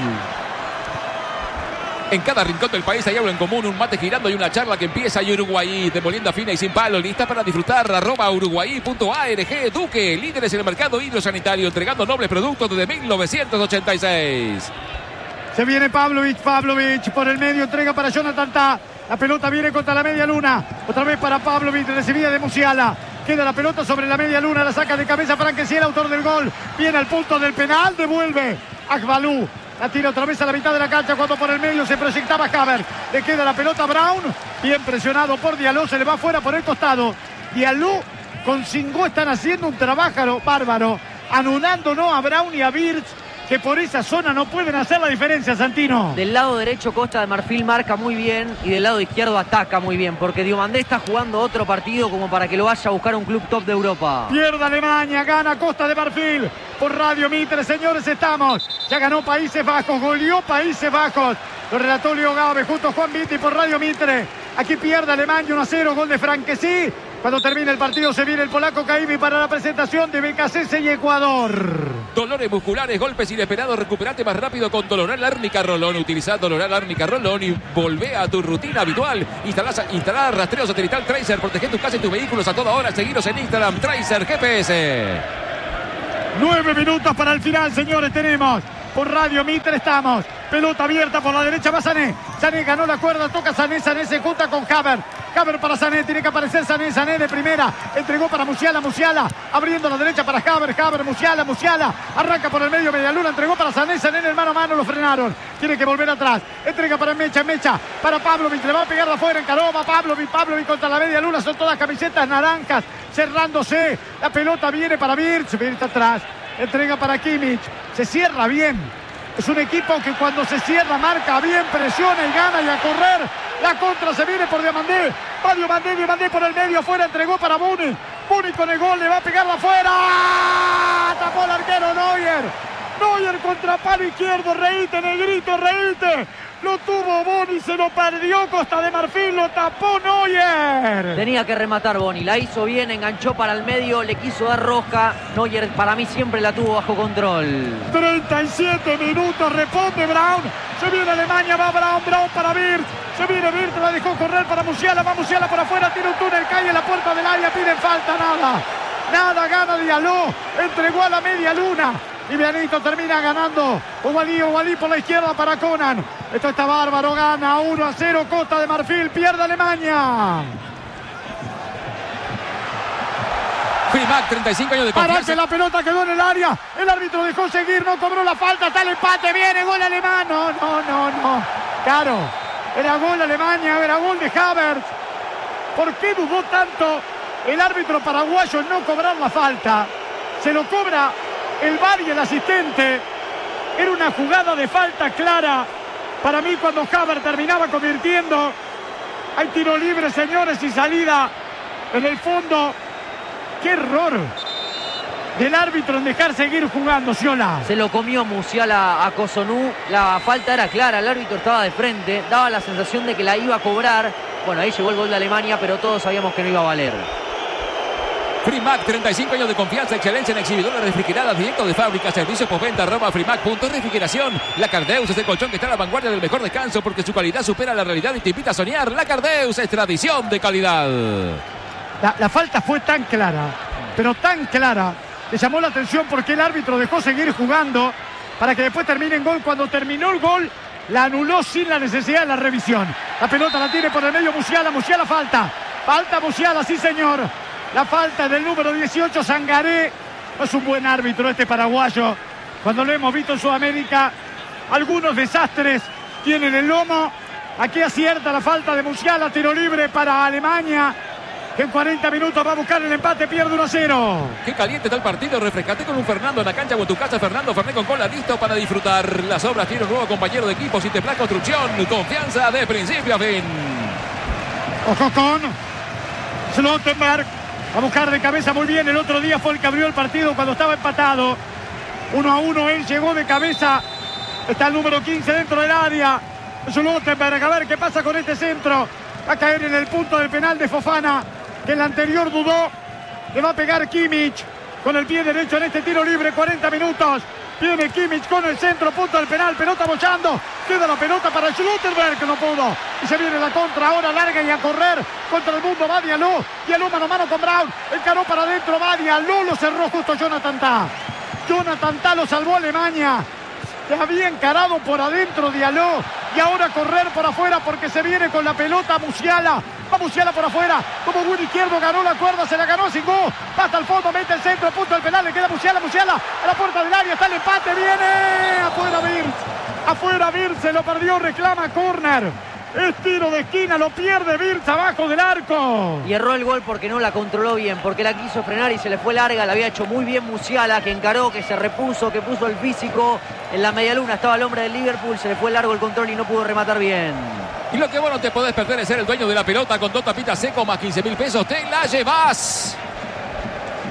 En cada rincón del país hay algo en común, un mate girando y una charla que empieza y Uruguay, de molienda fina y sin palo, lista para disfrutar, arroba uruguay punto org. Duque, líderes en el mercado hidrosanitario, entregando nobles productos desde mil novecientos ochenta y seis. Se viene Pavlovic, Pavlovic por el medio, entrega para Jonathan Tah. La pelota viene contra la media luna, otra vez para Pavlovic, recibida de Musiala. Queda la pelota sobre la media luna, la saca de cabeza Franquesí, el autor del gol. Viene al punto del penal, devuelve Akbalú. La tira otra vez a la mitad de la cancha cuando por el medio se proyectaba Havertz. Le queda la pelota a Brown. Bien presionado por Diallo, se le va fuera por el costado. Diallo con Singó están haciendo un trabajo bárbaro, anulando a Brown y a Wirtz, que por esa zona no pueden hacer la diferencia, Santino. Del lado derecho Costa de Marfil marca muy bien y del lado izquierdo ataca muy bien, porque Diomandé está jugando otro partido como para que lo vaya a buscar un club top de Europa. Pierde Alemania, gana Costa de Marfil. por Radio Mitre, señores, estamos. Ya ganó Países Bajos, goleó Países Bajos. Lo relató Leo Gávez junto a Juan Vitti por Radio Mitre. Aquí pierde Alemania uno a cero, gol de Franquesí. Cuando termine el partido se viene el polaco Caimi para la presentación de B K C S y Ecuador. Dolores musculares, golpes inesperados, recuperate más rápido con Doloral Árnica Rolón. Utiliza Doloral Árnica Rolón y volvé a tu rutina habitual. Instalar, instalar rastreo satelital Tracer, protege tu casa y tus vehículos a toda hora. Seguiros en Instagram, Tracer G P S. Nueve minutos para el final, señores, tenemos. Por Radio Mitre estamos. Pelota abierta por la derecha va Sané. Sané ganó la cuerda, toca Sané. Sané se junta con Haver. Haver para Sané, tiene que aparecer Sané. Sané de primera, entregó para Musiala. Musiala abriendo la derecha para Haver. Haver, Musiala, Musiala. Arranca por el medio, Medialuna, entregó para Sané. Sané en el mano a mano, lo frenaron. Tiene que volver atrás. Entrega para Mecha, Mecha. Para Pavlovic, le va a pegar de afuera en Caroma. Pavlovic, Pavlovic contra la Medialuna. Son todas camisetas naranjas. Cerrándose. La pelota viene para Virch. Viene atrás. Entrega para Kimmich. Se cierra bien. Es un equipo que cuando se cierra marca bien, presiona y gana y a correr. La contra se viene por Diomandé. Va Diomandé, Diomandé por el medio afuera. Entregó para Buni. Buni con el gol. Le va a pegar de afuera. Tapó el arquero Neuer. Neuer contra palo izquierdo. Reíte, negrito, reíte. Lo tuvo Boni, se lo perdió Costa de Marfil, lo tapó Neuer. Tenía que rematar Boni, la hizo bien, enganchó para el medio, le quiso dar rosca. Neuer para mí siempre la tuvo bajo control. treinta y siete minutos, responde Brown. Se viene Alemania, va Brown, Brown para Wirtz. Se viene Wirtz, la dejó correr para Musiala, va Musiala por afuera, tiene un túnel, cae en la puerta del área, piden falta, nada. Nada, gana Diallo, entregó a la media luna. Y Bianito termina ganando. Ovalí, Ovalí por la izquierda para Conan. Esto está bárbaro, gana uno a cero Costa de Marfil, pierde Alemania. Primac, treinta y cinco años de confianza. Para que la pelota quedó en el área. El árbitro dejó seguir, no cobró la falta. Está el empate, viene gol alemán. No, no, no, no. Claro, era gol Alemania, era gol de Havertz. ¿Por qué dudó tanto el árbitro paraguayo en no cobrar la falta? Se lo cobra el V A R y el asistente. Era una jugada de falta clara. Para mí cuando Havertz terminaba convirtiendo. Hay tiro libre, señores, y salida en el fondo. ¡Qué error del árbitro en dejar seguir jugando, Ciola! Se lo comió Musiala a Cossonú. La falta era clara, el árbitro estaba de frente. Daba la sensación de que la iba a cobrar. Bueno, ahí llegó el gol de Alemania, pero todos sabíamos que no iba a valer. Frimac, treinta y cinco años de confianza, excelencia en exhibidores refrigeradas, directo de fábrica, servicio postventa, arroba frimac punto refrigeración. La Cardeus es el colchón que está a la vanguardia del mejor descanso porque su calidad supera la realidad y te invita a soñar. La Cardeus es tradición de calidad. La, la falta fue tan clara, pero tan clara, que llamó la atención porque el árbitro dejó seguir jugando para que después termine en gol. Cuando terminó el gol, la anuló sin la necesidad de la revisión. La pelota la tiene por el medio Musiala, Musiala falta. Falta Musiala, sí señor. La falta del número dieciocho, Sangaré. No es un buen árbitro este paraguayo. Cuando lo hemos visto en Sudamérica, algunos desastres tienen el lomo. Aquí acierta la falta de Musiala, tiro libre para Alemania, que en cuarenta minutos va a buscar el empate, pierde uno a cero. Qué caliente está el partido, refrescate con un Fernando en la cancha o en tu casa. Fernando Ferné con cola, listo para disfrutar las obras. Tiene un nuevo compañero de equipo, Citeplan Construcción, confianza de principio a fin. Ojo con Slottenberg, a buscar de cabeza muy bien. El otro día fue el que abrió el partido cuando estaba empatado. Uno a uno, él llegó de cabeza. Está el número quince dentro del área. Slottenberg, a ver qué pasa con este centro. Va a caer en el punto del penal de Fofana, que el anterior dudó. Le va a pegar Kimmich con el pie derecho en este tiro libre. cuarenta minutos. Viene Kimmich con el centro, punto del penal, pelota bochando. Queda la pelota para Schlotterberg, que no pudo. Y se viene la contra, ahora larga y a correr contra el mundo. Va Diallo, Diallo mano a mano con Brown. Encaró para adentro, va Diallo, lo cerró justo Jonathan Tah. Jonathan Tah lo salvó Alemania. Que había encarado por adentro Diallo. Y ahora correr por afuera porque se viene con la pelota Musiala. Va Musiala por afuera, como buen izquierdo, ganó la cuerda, se la ganó sin gol. Va hasta el fondo, mete el centro, punto del penal, le queda Musiala, Musiala a la puerta del área, está el empate, viene afuera Wirtz, afuera Wirtz, se lo perdió, reclama córner. Es tiro de esquina, lo pierde Wirtz abajo del arco. Y erró el gol porque no la controló bien, porque la quiso frenar y se le fue larga. La había hecho muy bien Musiala, que encaró, que se repuso, que puso el físico. En la medialuna estaba el hombre del Liverpool, se le fue largo el control y no pudo rematar bien. Y lo que vos no te podés perder es ser el dueño de la pelota con dos tapitas seco más quince mil pesos. Te la llevas.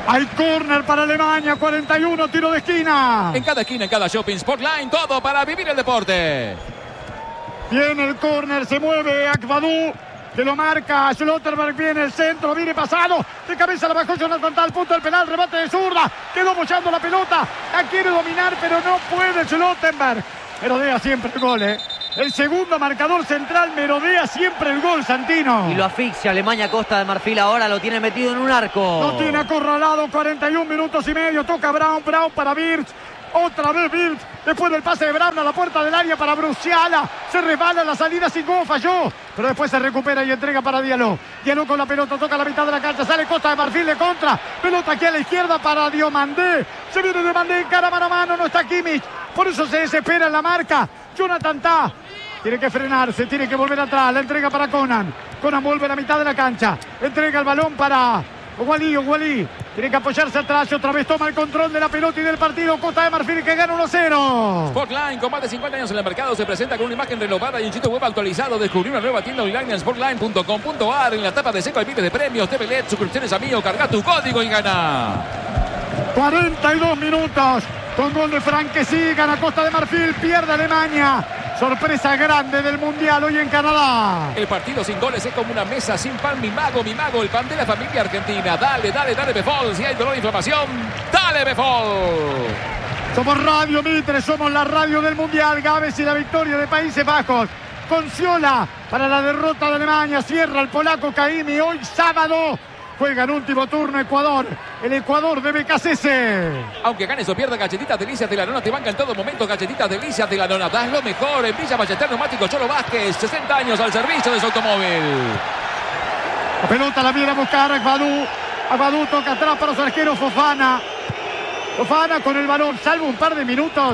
Hay córner para Alemania, cuarenta y uno, tiro de esquina. En cada esquina, en cada shopping, Sportline, todo para vivir el deporte. Viene el córner, se mueve Akbadou, que lo marca Schlotterberg, viene el centro, viene pasado, de cabeza la bajó Jonathan Tah, punto del penal, remate de zurda, quedó bollando la pelota, la quiere dominar, pero no puede Schlotterberg. Merodea siempre el gol, ¿eh? El segundo marcador central, merodea siempre el gol, Santino. Y lo asfixia Alemania, Costa de Marfil ahora lo tiene metido en un arco. Lo tiene acorralado, cuarenta y un minutos y medio, toca Brown, Brown para Wirtz. Otra vez Wirtz, después del pase de Brown a la puerta del área para Bruciala. Se resbala la salida, sin gol, falló. Pero después se recupera y entrega para Diallo. Diallo con la pelota, toca la mitad de la cancha. Sale Costa de Marfil de contra. Pelota aquí a la izquierda para Diomandé. Se viene Diomandé en cara mano a mano, no está Kimmich. Por eso se desespera en la marca. Jonathan Tah tiene que frenarse, tiene que volver atrás. La entrega para Conan. Conan vuelve a la mitad de la cancha. Entrega el balón para Ouali, Ouali. Tiene que apoyarse atrás y otra vez toma el control de la pelota y del partido. Costa de Marfil que gana uno a cero. Sportline, con más de cincuenta años en el mercado, se presenta con una imagen renovada y un sitio web actualizado. Descubrí una nueva tienda online en sportline punto com punto a r. En la tapa de seco hay miles de premios, T V L E D, suscripciones a Mío. Carga tu código y gana. cuarenta y dos minutos. Con gol de Franquesi, gana Costa de Marfil, pierde Alemania. Sorpresa grande del Mundial hoy en Canadá. El partido sin goles es como una mesa sin pan. Mi mago, mi mago, el pan de la familia argentina. Dale, dale, dale, Befol. Si hay dolor e inflamación, dale, Befol. Somos Radio Mitre, somos la radio del Mundial. Gávez y la victoria de Países Bajos. Conciola para la derrota de Alemania. Cierra el polaco Caimi. Hoy sábado juega en último turno Ecuador. El Ecuador de B K C S. Aunque ganes o pierdas, Galletitas Delicias de la Nona te banca en todo momento. Galletitas Delicias de la Nona, das lo mejor. En Villa Ballester Neumático Cholo Vázquez, sesenta años al servicio de su automóvil. La pelota la viene a buscar Akbadou. Akbadou toca atrás para su arquero Fofana. Fofana con el balón, salvo un par de minutos.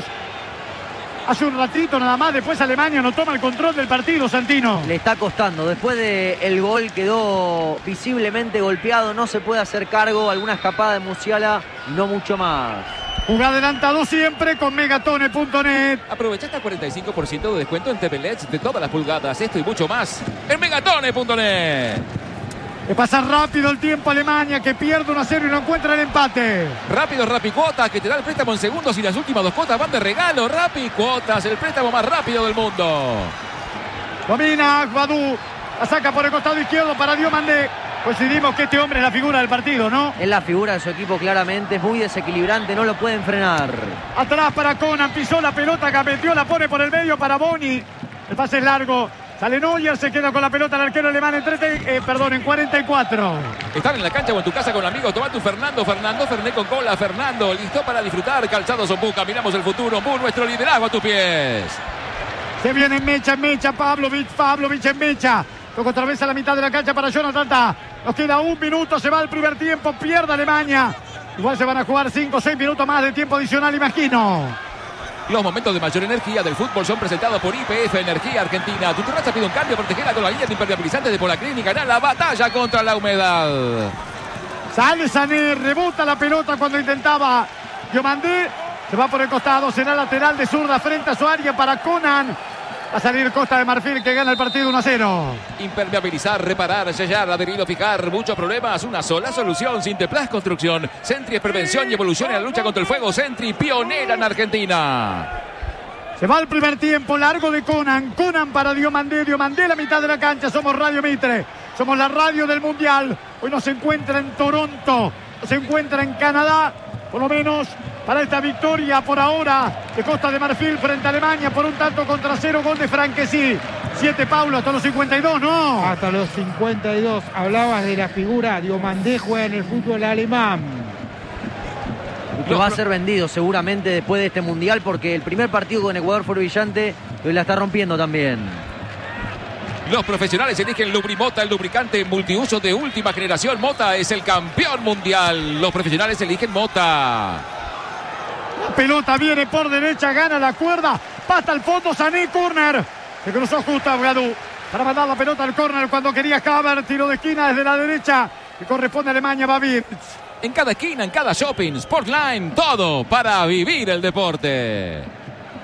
Hace un ratito nada más, después Alemania no toma el control del partido, Santino. Le está costando, después del gol quedó visiblemente golpeado, no se puede hacer cargo, alguna escapada de Musiala y no mucho más. Juega adelantado siempre con megatone punto net. Aprovecha hasta cuarenta y cinco por ciento de descuento en T V L E Ds de todas las pulgadas, esto y mucho más en megatone punto net. Le pasa rápido el tiempo a Alemania, que pierde uno a cero y no encuentra el empate. Rápido Rapicuotas, que te da el préstamo en segundos y las últimas dos cuotas van de regalo. Rapicuotas, el préstamo más rápido del mundo. Domina Akbadou, la saca por el costado izquierdo para Diomandé. Coincidimos que este hombre es la figura del partido, ¿no? Es la figura de su equipo claramente, es muy desequilibrante, no lo pueden frenar. Atrás para Conan, pisó la pelota, gambeteó, la pone por el medio para Boni. El pase es largo. Sale Neuer, se queda con la pelota el arquero alemán en, treinta, eh, perdón, en cuarenta y cuatro. Estar en la cancha o en tu casa con amigos, toma tu Fernando, Fernando, Fernet con cola, Fernando, listo para disfrutar, calzados Ombu, miramos el futuro, Ombu, nuestro liderazgo a tus pies. Se viene en mecha, en mecha, Pavlovic, Pavlovic en mecha. Toca otra vez a la mitad de la cancha para Jonathan Tah. Nos queda un minuto, se va el primer tiempo, pierde Alemania. Igual se van a jugar cinco o seis minutos más de tiempo adicional, imagino. Los momentos de mayor energía del fútbol son presentados por I P F Energía Argentina. Tu terraza pide un cambio, protegela con la línea de impermeabilizantes de Polaclin y ganar la batalla contra la humedad. Sale Sané, rebota la pelota cuando intentaba Diomandé. Se va por el costado, será lateral de zurda frente a su área para Conan. Va a salir Costa de Marfil que gana el partido uno a cero. Impermeabilizar, reparar, sellar, adherir o fijar. Muchos problemas, una sola solución. Sinteplas Construcción. Sentry es prevención y evolución en la lucha contra el fuego. Sentry, pionera en Argentina. Se va el primer tiempo, largo de Conan. Conan para Diomandé. Diomandé la mitad de la cancha. Somos Radio Mitre. Somos la radio del Mundial. Hoy nos encuentra en Toronto. Nos encuentra en Canadá. Por lo menos para esta victoria por ahora de Costa de Marfil frente a Alemania por un tanto contra cero, gol de Franquesi. Siete, Paulo, hasta los cincuenta y dos, ¿no? Hasta los cincuenta y dos. Hablabas de la figura. Diomandé juega en el fútbol alemán. Y que va a ser vendido seguramente después de este Mundial, porque el primer partido con Ecuador fue brillante y hoy la está rompiendo también. Los profesionales eligen Lubrimota, el lubricante multiuso de última generación. Mota es el campeón mundial. Los profesionales eligen Mota. La pelota viene por derecha, gana la cuerda, pasa al fondo, Sané, córner. Se cruzó justo a Akbadou para mandar la pelota al córner cuando quería Havertz. Tiro de esquina desde la derecha que corresponde a Alemania, va Wirtz. En cada esquina, en cada shopping, Sportline, todo para vivir el deporte.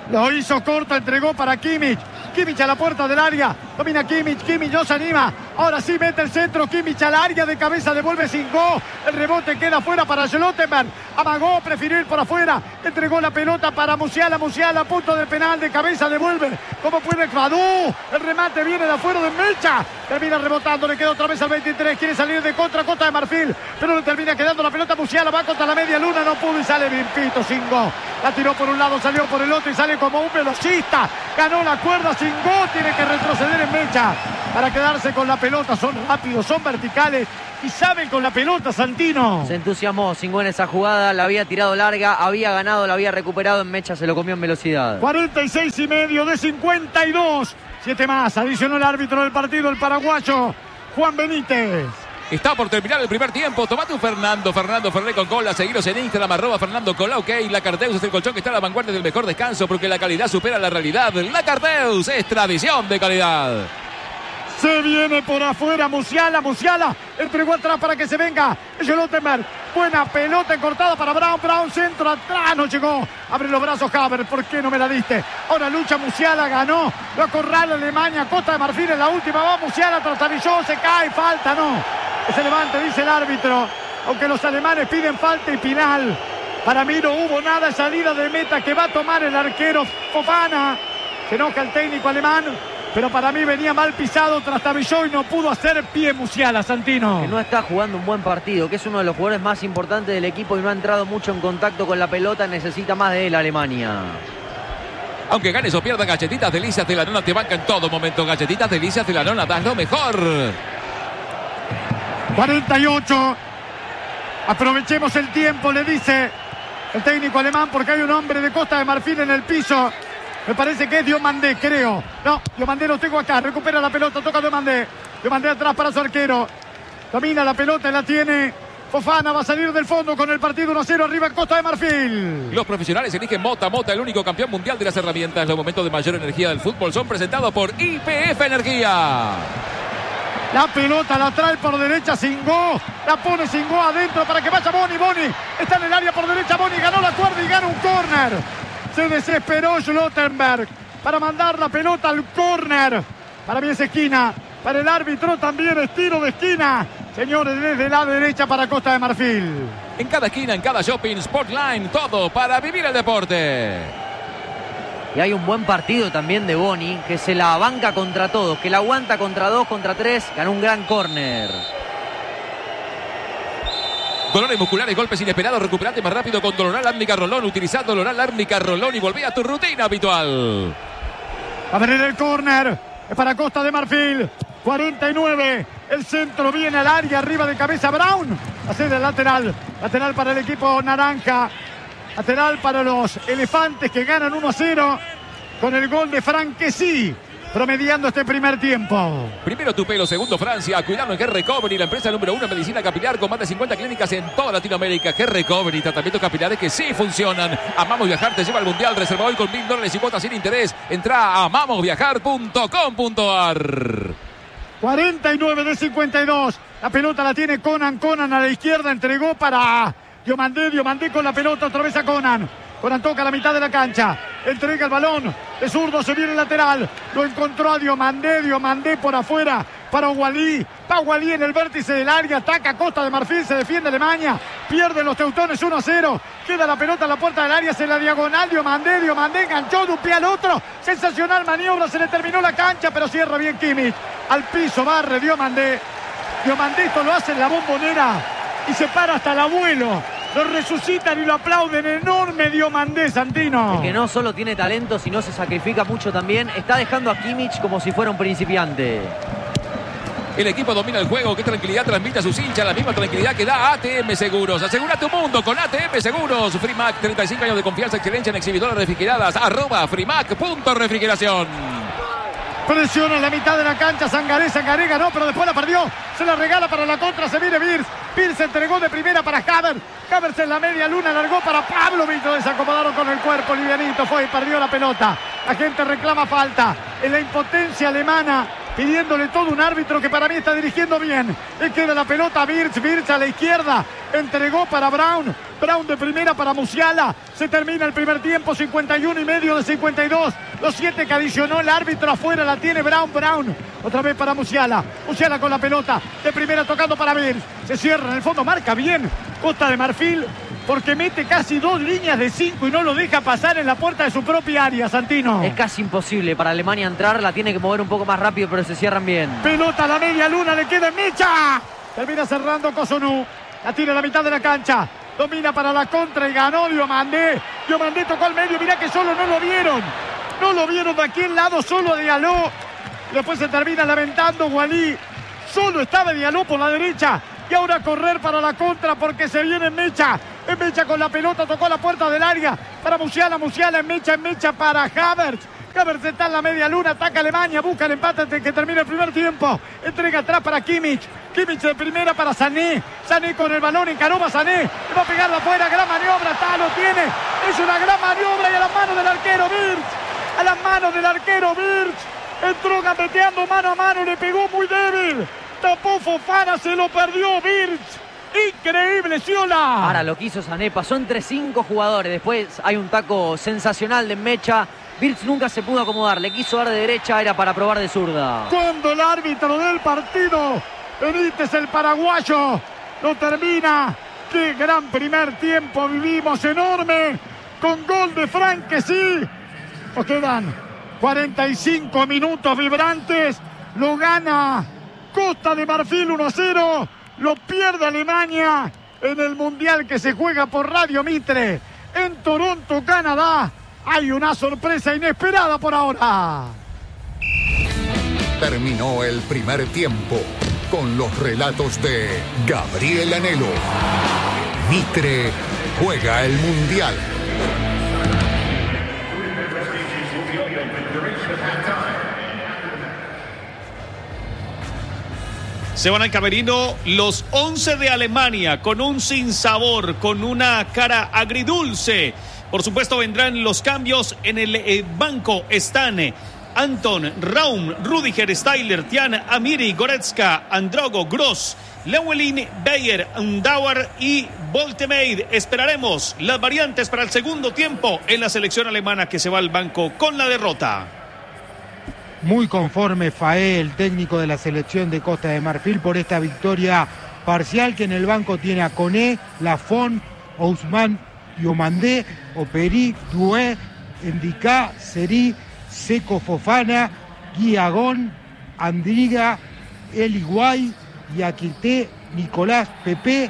Lo hizo corto, entregó para Kimmich. Kimmich a la puerta del área. Domina Kimmich, Kimmich no se anima. Ahora sí mete el centro, Kimmich al área de cabeza, devuelve Singo. El rebote queda fuera para Schlotterbeck. Amagó, prefirió ir por afuera. Entregó la pelota para Musiala. Musiala a punto del penal, de cabeza devuelve. ¿Cómo puede Kvadú? El remate viene de afuera de Mecha. Termina rebotando, le queda otra vez al veintitrés. Quiere salir de contra, Costa de Marfil. Pero le termina quedando la pelota. Musiala va contra la media luna, no pudo y sale limpito Singo. La tiró por un lado, salió por el otro y sale como un velocista. Ganó la cuerda Singo, tiene que retroceder en Mecha para quedarse con la pelota. Son rápidos, son verticales y saben con la pelota, Santino. Se entusiasmó Singo en esa jugada, la había tirado larga, había ganado, la había recuperado. En Mecha se lo comió en velocidad. cuarenta y seis y medio de cincuenta y dos. Siete más, adicionó el árbitro del partido, el paraguayo Juan Benítez. Está por terminar el primer tiempo. Tomate un Fernando, Fernando Ferré con cola. Seguiros en Instagram, arroba Fernando Cola. Ok, la Carteus es el colchón que está a la vanguardia del mejor descanso porque la calidad supera la realidad. La Carteus es tradición de calidad. Se viene por afuera Musiala, Musiala entregó atrás para que se venga Schlotterbeck. Buena pelota cortada para Brown, Brown centro atrás, no llegó. Abre los brazos Havertz, ¿por qué no me la diste? Ahora lucha Musiala, ganó, lo acorrala Alemania, Costa de Marfil en la última, va Musiala, trastabilló, se cae, falta, no. Que se levante, dice el árbitro, aunque los alemanes piden falta y penal. Para mí no hubo nada, salida de meta que va a tomar el arquero Fofana. Se enoja el técnico alemán. Pero para mí venía mal pisado, trastabilló y no pudo hacer pie Musiala, Santino. Que no está jugando un buen partido, que es uno de los jugadores más importantes del equipo y no ha entrado mucho en contacto con la pelota. Necesita más de él Alemania. Aunque ganes o pierdas, Galletitas Delicias de la Nona te banca en todo momento. Galletitas Delicias de la Nona, das lo mejor. cuarenta y ocho. Aprovechemos el tiempo, le dice el técnico alemán, porque hay un hombre de Costa de Marfil en el piso. Me parece que es Diomandé, creo. No, Diomandé lo tengo acá. Recupera la pelota, toca Diomandé. Diomandé atrás para su arquero. Domina la pelota y la tiene Fofana. Va a salir del fondo con el partido uno a cero arriba en Costa de Marfil. Los profesionales eligen Mota. Mota, el único campeón mundial de las herramientas. Los momentos de mayor energía del fútbol son presentados por I P F Energía. La pelota la trae por derecha Singo. La pone Singo adentro para que vaya Boni. Boni está en el área por derecha. Boni ganó la cuerda y gana un córner. Se desesperó Schlotterbeck para mandar la pelota al córner. Para mí es esquina. Para el árbitro también es tiro de esquina. Señores, desde la derecha para Costa de Marfil. En cada esquina, en cada shopping, Sportline, todo para vivir el deporte. Y hay un buen partido también de Boni, que se la banca contra todos, que la aguanta contra dos, contra tres. Ganó un gran córner. Dolores musculares, golpes inesperados, recuperate más rápido con Doloral Árnica Rolón. Utilizá Doloral Árnica Rolón y volví a tu rutina habitual. A ver el córner, es para Costa de Marfil. cuarenta y nueve, el centro viene al área, arriba de cabeza Brown. Hacer el lateral, lateral para el equipo naranja. Lateral para los elefantes que ganan uno a cero con el gol de Franquesí, promediando este primer tiempo. Primero tu pelo, segundo Francia. Cuidado en Hair Recovery, la empresa número uno en medicina capilar con más de cincuenta clínicas en toda Latinoamérica. Hair Recovery, tratamientos capilares que sí funcionan. Amamos Viajar te lleva al mundial. Reserva hoy con mil dólares y cuotas sin interés. Entra a amamos viajar punto com punto a r. cuarenta y nueve de cincuenta y dos. La pelota la tiene Conan. Conan a la izquierda entregó para Diomandé. Diomandé con la pelota otra vez a Conan. Conan toca la mitad de la cancha. Entrega el balón. De zurdo se viene el lateral. Lo encontró a Diomandé. Diomandé por afuera para Walí. Va Walí en el vértice del área. Ataca Costa de Marfil. Se defiende Alemania. Pierden los teutones uno a cero. Queda la pelota en la puerta del área. Se la diagonal. Diomandé. Diomandé enganchó de un pie al otro. Sensacional maniobra. Se le terminó la cancha. Pero cierra bien Kimmich. Al piso barre Diomandé. Diomandé esto lo hace en la Bombonera. Y se para hasta el abuelo. Lo resucitan y lo aplauden. Enorme Diomandé, Santino. El que no solo tiene talento, sino se sacrifica mucho también. Está dejando a Kimmich como si fuera un principiante. El equipo domina el juego. Qué tranquilidad transmite a sus hinchas. La misma tranquilidad que da A T M Seguros. Asegura tu mundo con A T M Seguros. Frimac, treinta y cinco años de confianza, excelencia en exhibidoras refrigeradas. Arroba Frimac punto refrigeración. Presiona en la mitad de la cancha. Sangaré, Sangaré ganó, pero después la perdió. Se la regala para la contra. Se viene Birz. Birz se entregó de primera para Havertz. Havertz en la media luna largó para Pavlovic. Lo desacomodaron con el cuerpo. Livianito fue y perdió la pelota. La gente reclama falta. En la impotencia alemana, pidiéndole todo un árbitro que para mí está dirigiendo bien. Le queda la pelota a Birz. Birz a la izquierda. Entregó para Brown. Brown de primera para Musiala. Se termina el primer tiempo, cincuenta y uno y medio de cincuenta y dos. Los siete que adicionó el árbitro afuera, la tiene Brown. Brown otra vez para Musiala. Musiala con la pelota de primera tocando para Birch. Se cierra en el fondo, marca bien Costa de Marfil, porque mete casi dos líneas de cinco y no lo deja pasar en la puerta de su propia área, Santino. Es casi imposible para Alemania entrar, la tiene que mover un poco más rápido, pero se cierran bien. Pelota a la media luna, le queda en Mecha. Termina cerrando Cossonu. La tira a la mitad de la cancha. Domina para la contra y ganó Diomandé. Diomandé tocó al medio. Mirá que solo no lo vieron. No lo vieron de aquí al lado, solo Diallo. Después se termina lamentando Walí. Solo estaba Diallo por la derecha. Y ahora correr para la contra porque se viene en Mecha. En Mecha con la pelota, tocó la puerta del área. Para Musiala, Musiala en Mecha, en Mecha para Havertz. Havertz está en la media luna, ataca Alemania, busca el empate antes de que termine el primer tiempo. Entrega atrás para Kimmich. Kimmich de primera para Sané. Sané con el balón, encaró a Sané. Le va a pegar de afuera, gran maniobra, está, lo tiene. Es una gran maniobra y a las manos del arquero Birch. A las manos del arquero Birch. Entró gambeteando mano a mano, le pegó muy débil. Tapó Fofana, se lo perdió Birch. Increíble, Ciola. Ahora lo quiso Sané, pasó entre cinco jugadores. Después hay un taco sensacional de Mecha. Birch nunca se pudo acomodar, le quiso dar de derecha, era para probar de zurda. Cuando el árbitro del partido, Benítez el paraguayo, lo termina. Qué gran primer tiempo vivimos, enorme, con gol de Frank, que sí. Nos quedan cuarenta y cinco minutos vibrantes, lo gana Costa de Marfil uno a cero, lo pierde Alemania en el Mundial que se juega por Radio Mitre en Toronto, Canadá. Hay una sorpresa inesperada por ahora. Terminó el primer tiempo con los relatos de Gabriel Anhelo. Mitre juega el Mundial. Se van al camerino los once de Alemania con un sinsabor, con una cara agridulce. Por supuesto vendrán los cambios en el eh, banco. Están eh, Anton, Raum, Rudiger, Steiler, Tian, Amiri, Goretzka, Androgo, Gross, Llewellyn, Bayer, Undauer y Voltemade. Esperaremos las variantes para el segundo tiempo en la selección alemana que se va al banco con la derrota. Muy conforme Faé, el técnico de la selección de Costa de Marfil, por esta victoria parcial, que en el banco tiene a Koné, Lafont, Ousmane, Diomandé, Operi, Doué, Endicá, Seri, Seco Fofana, Guiagón, Andriga, Eliguay, Yaquité, Nicolás, Pepe,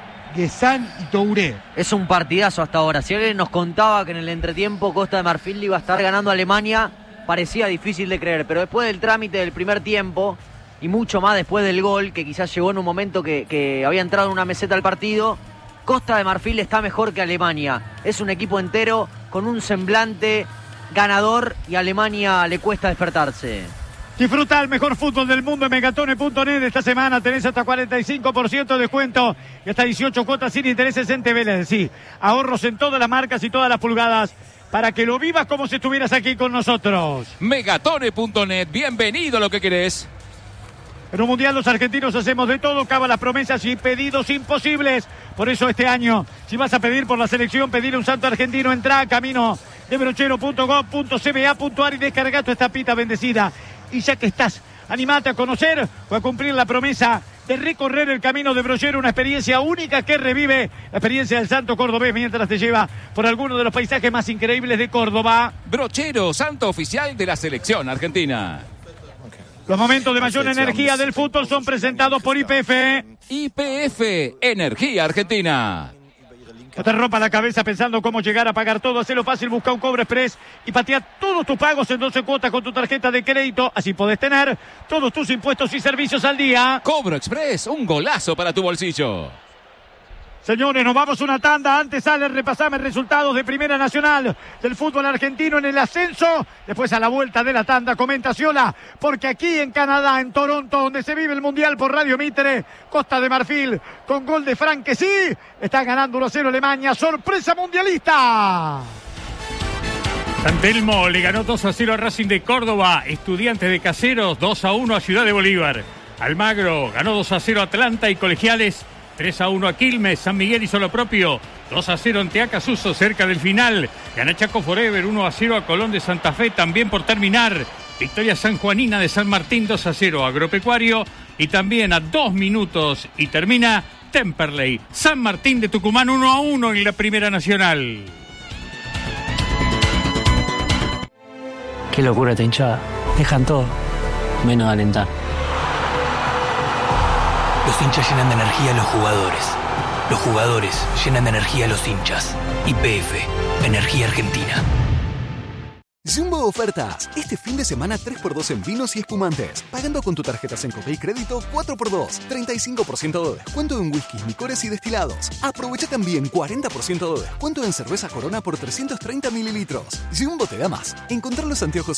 Guesán y Touré. Es un partidazo hasta ahora. Si alguien nos contaba que en el entretiempo Costa de Marfil iba a estar ganando a Alemania, parecía difícil de creer, pero después del trámite del primer tiempo y mucho más después del gol, que quizás llegó en un momento que, que había entrado en una meseta al partido, Costa de Marfil está mejor que Alemania. Es un equipo entero con un semblante ganador y a Alemania le cuesta despertarse. Disfruta el mejor fútbol del mundo en megatone punto net. Esta semana tenés hasta cuarenta y cinco por ciento de descuento y hasta dieciocho cuotas sin intereses en T V L. Sí, ahorros en todas las marcas y todas las pulgadas para que lo vivas como si estuvieras aquí con nosotros. megatone punto net, bienvenido a lo que querés. En un mundial los argentinos hacemos de todo, cava las promesas y pedidos imposibles. Por eso este año, si vas a pedir por la selección, pedir un santo argentino, entra a camino de brochero punto gov punto c b a punto a r y descarga tu estapita bendecida. Y ya que estás, animate a conocer o a cumplir la promesa de recorrer el camino de Brochero, una experiencia única que revive la experiencia del santo cordobés mientras te lleva por alguno de los paisajes más increíbles de Córdoba. Brochero, santo oficial de la selección argentina. Los momentos de mayor energía del fútbol son presentados por Y P F. Y P F, Energía Argentina. No te rompa la cabeza pensando cómo llegar a pagar todo. Hacelo fácil, busca un Cobro Express y patea todos tus pagos en doce cuotas con tu tarjeta de crédito. Así podés tener todos tus impuestos y servicios al día. Cobro Express, un golazo para tu bolsillo. Señores, nos vamos a una tanda. Antes sale, repasame resultados de Primera Nacional del fútbol argentino en el ascenso. Después a la vuelta de la tanda comenta Ciola, porque aquí en Canadá, en Toronto, donde se vive el Mundial por Radio Mitre, Costa de Marfil, con gol de Frank, que sí, está ganando uno a cero Alemania. ¡Sorpresa mundialista! San Telmo le ganó dos a cero a Racing de Córdoba. Estudiantes de Caseros dos a uno a Ciudad de Bolívar. Almagro ganó dos a cero a Atlanta y Colegiales tres a uno a Quilmes. San Miguel hizo lo propio. dos a cero ante Acasuso cerca del final. Gana Chaco Forever uno a cero a Colón de Santa Fe también por terminar. Victoria sanjuanina de San Martín dos a cero a Agropecuario. Y también a dos minutos y termina Temperley. San Martín de Tucumán uno a uno en la Primera Nacional. Qué locura esta hinchada. Dejan todo, menos de alentar. Los hinchas llenan de energía a los jugadores. Los jugadores llenan de energía a los hinchas. Y P F, Energía Argentina. Jumbo Ofertas. Este fin de semana tres por dos en vinos y espumantes. Pagando con tu tarjeta Sencope y Crédito cuatro por dos. treinta y cinco por ciento de descuento en whiskies, licores y destilados. Aprovecha también cuarenta por ciento de descuento en cerveza Corona por trescientos treinta mililitros. Jumbo te da más. Encontrar los anteojos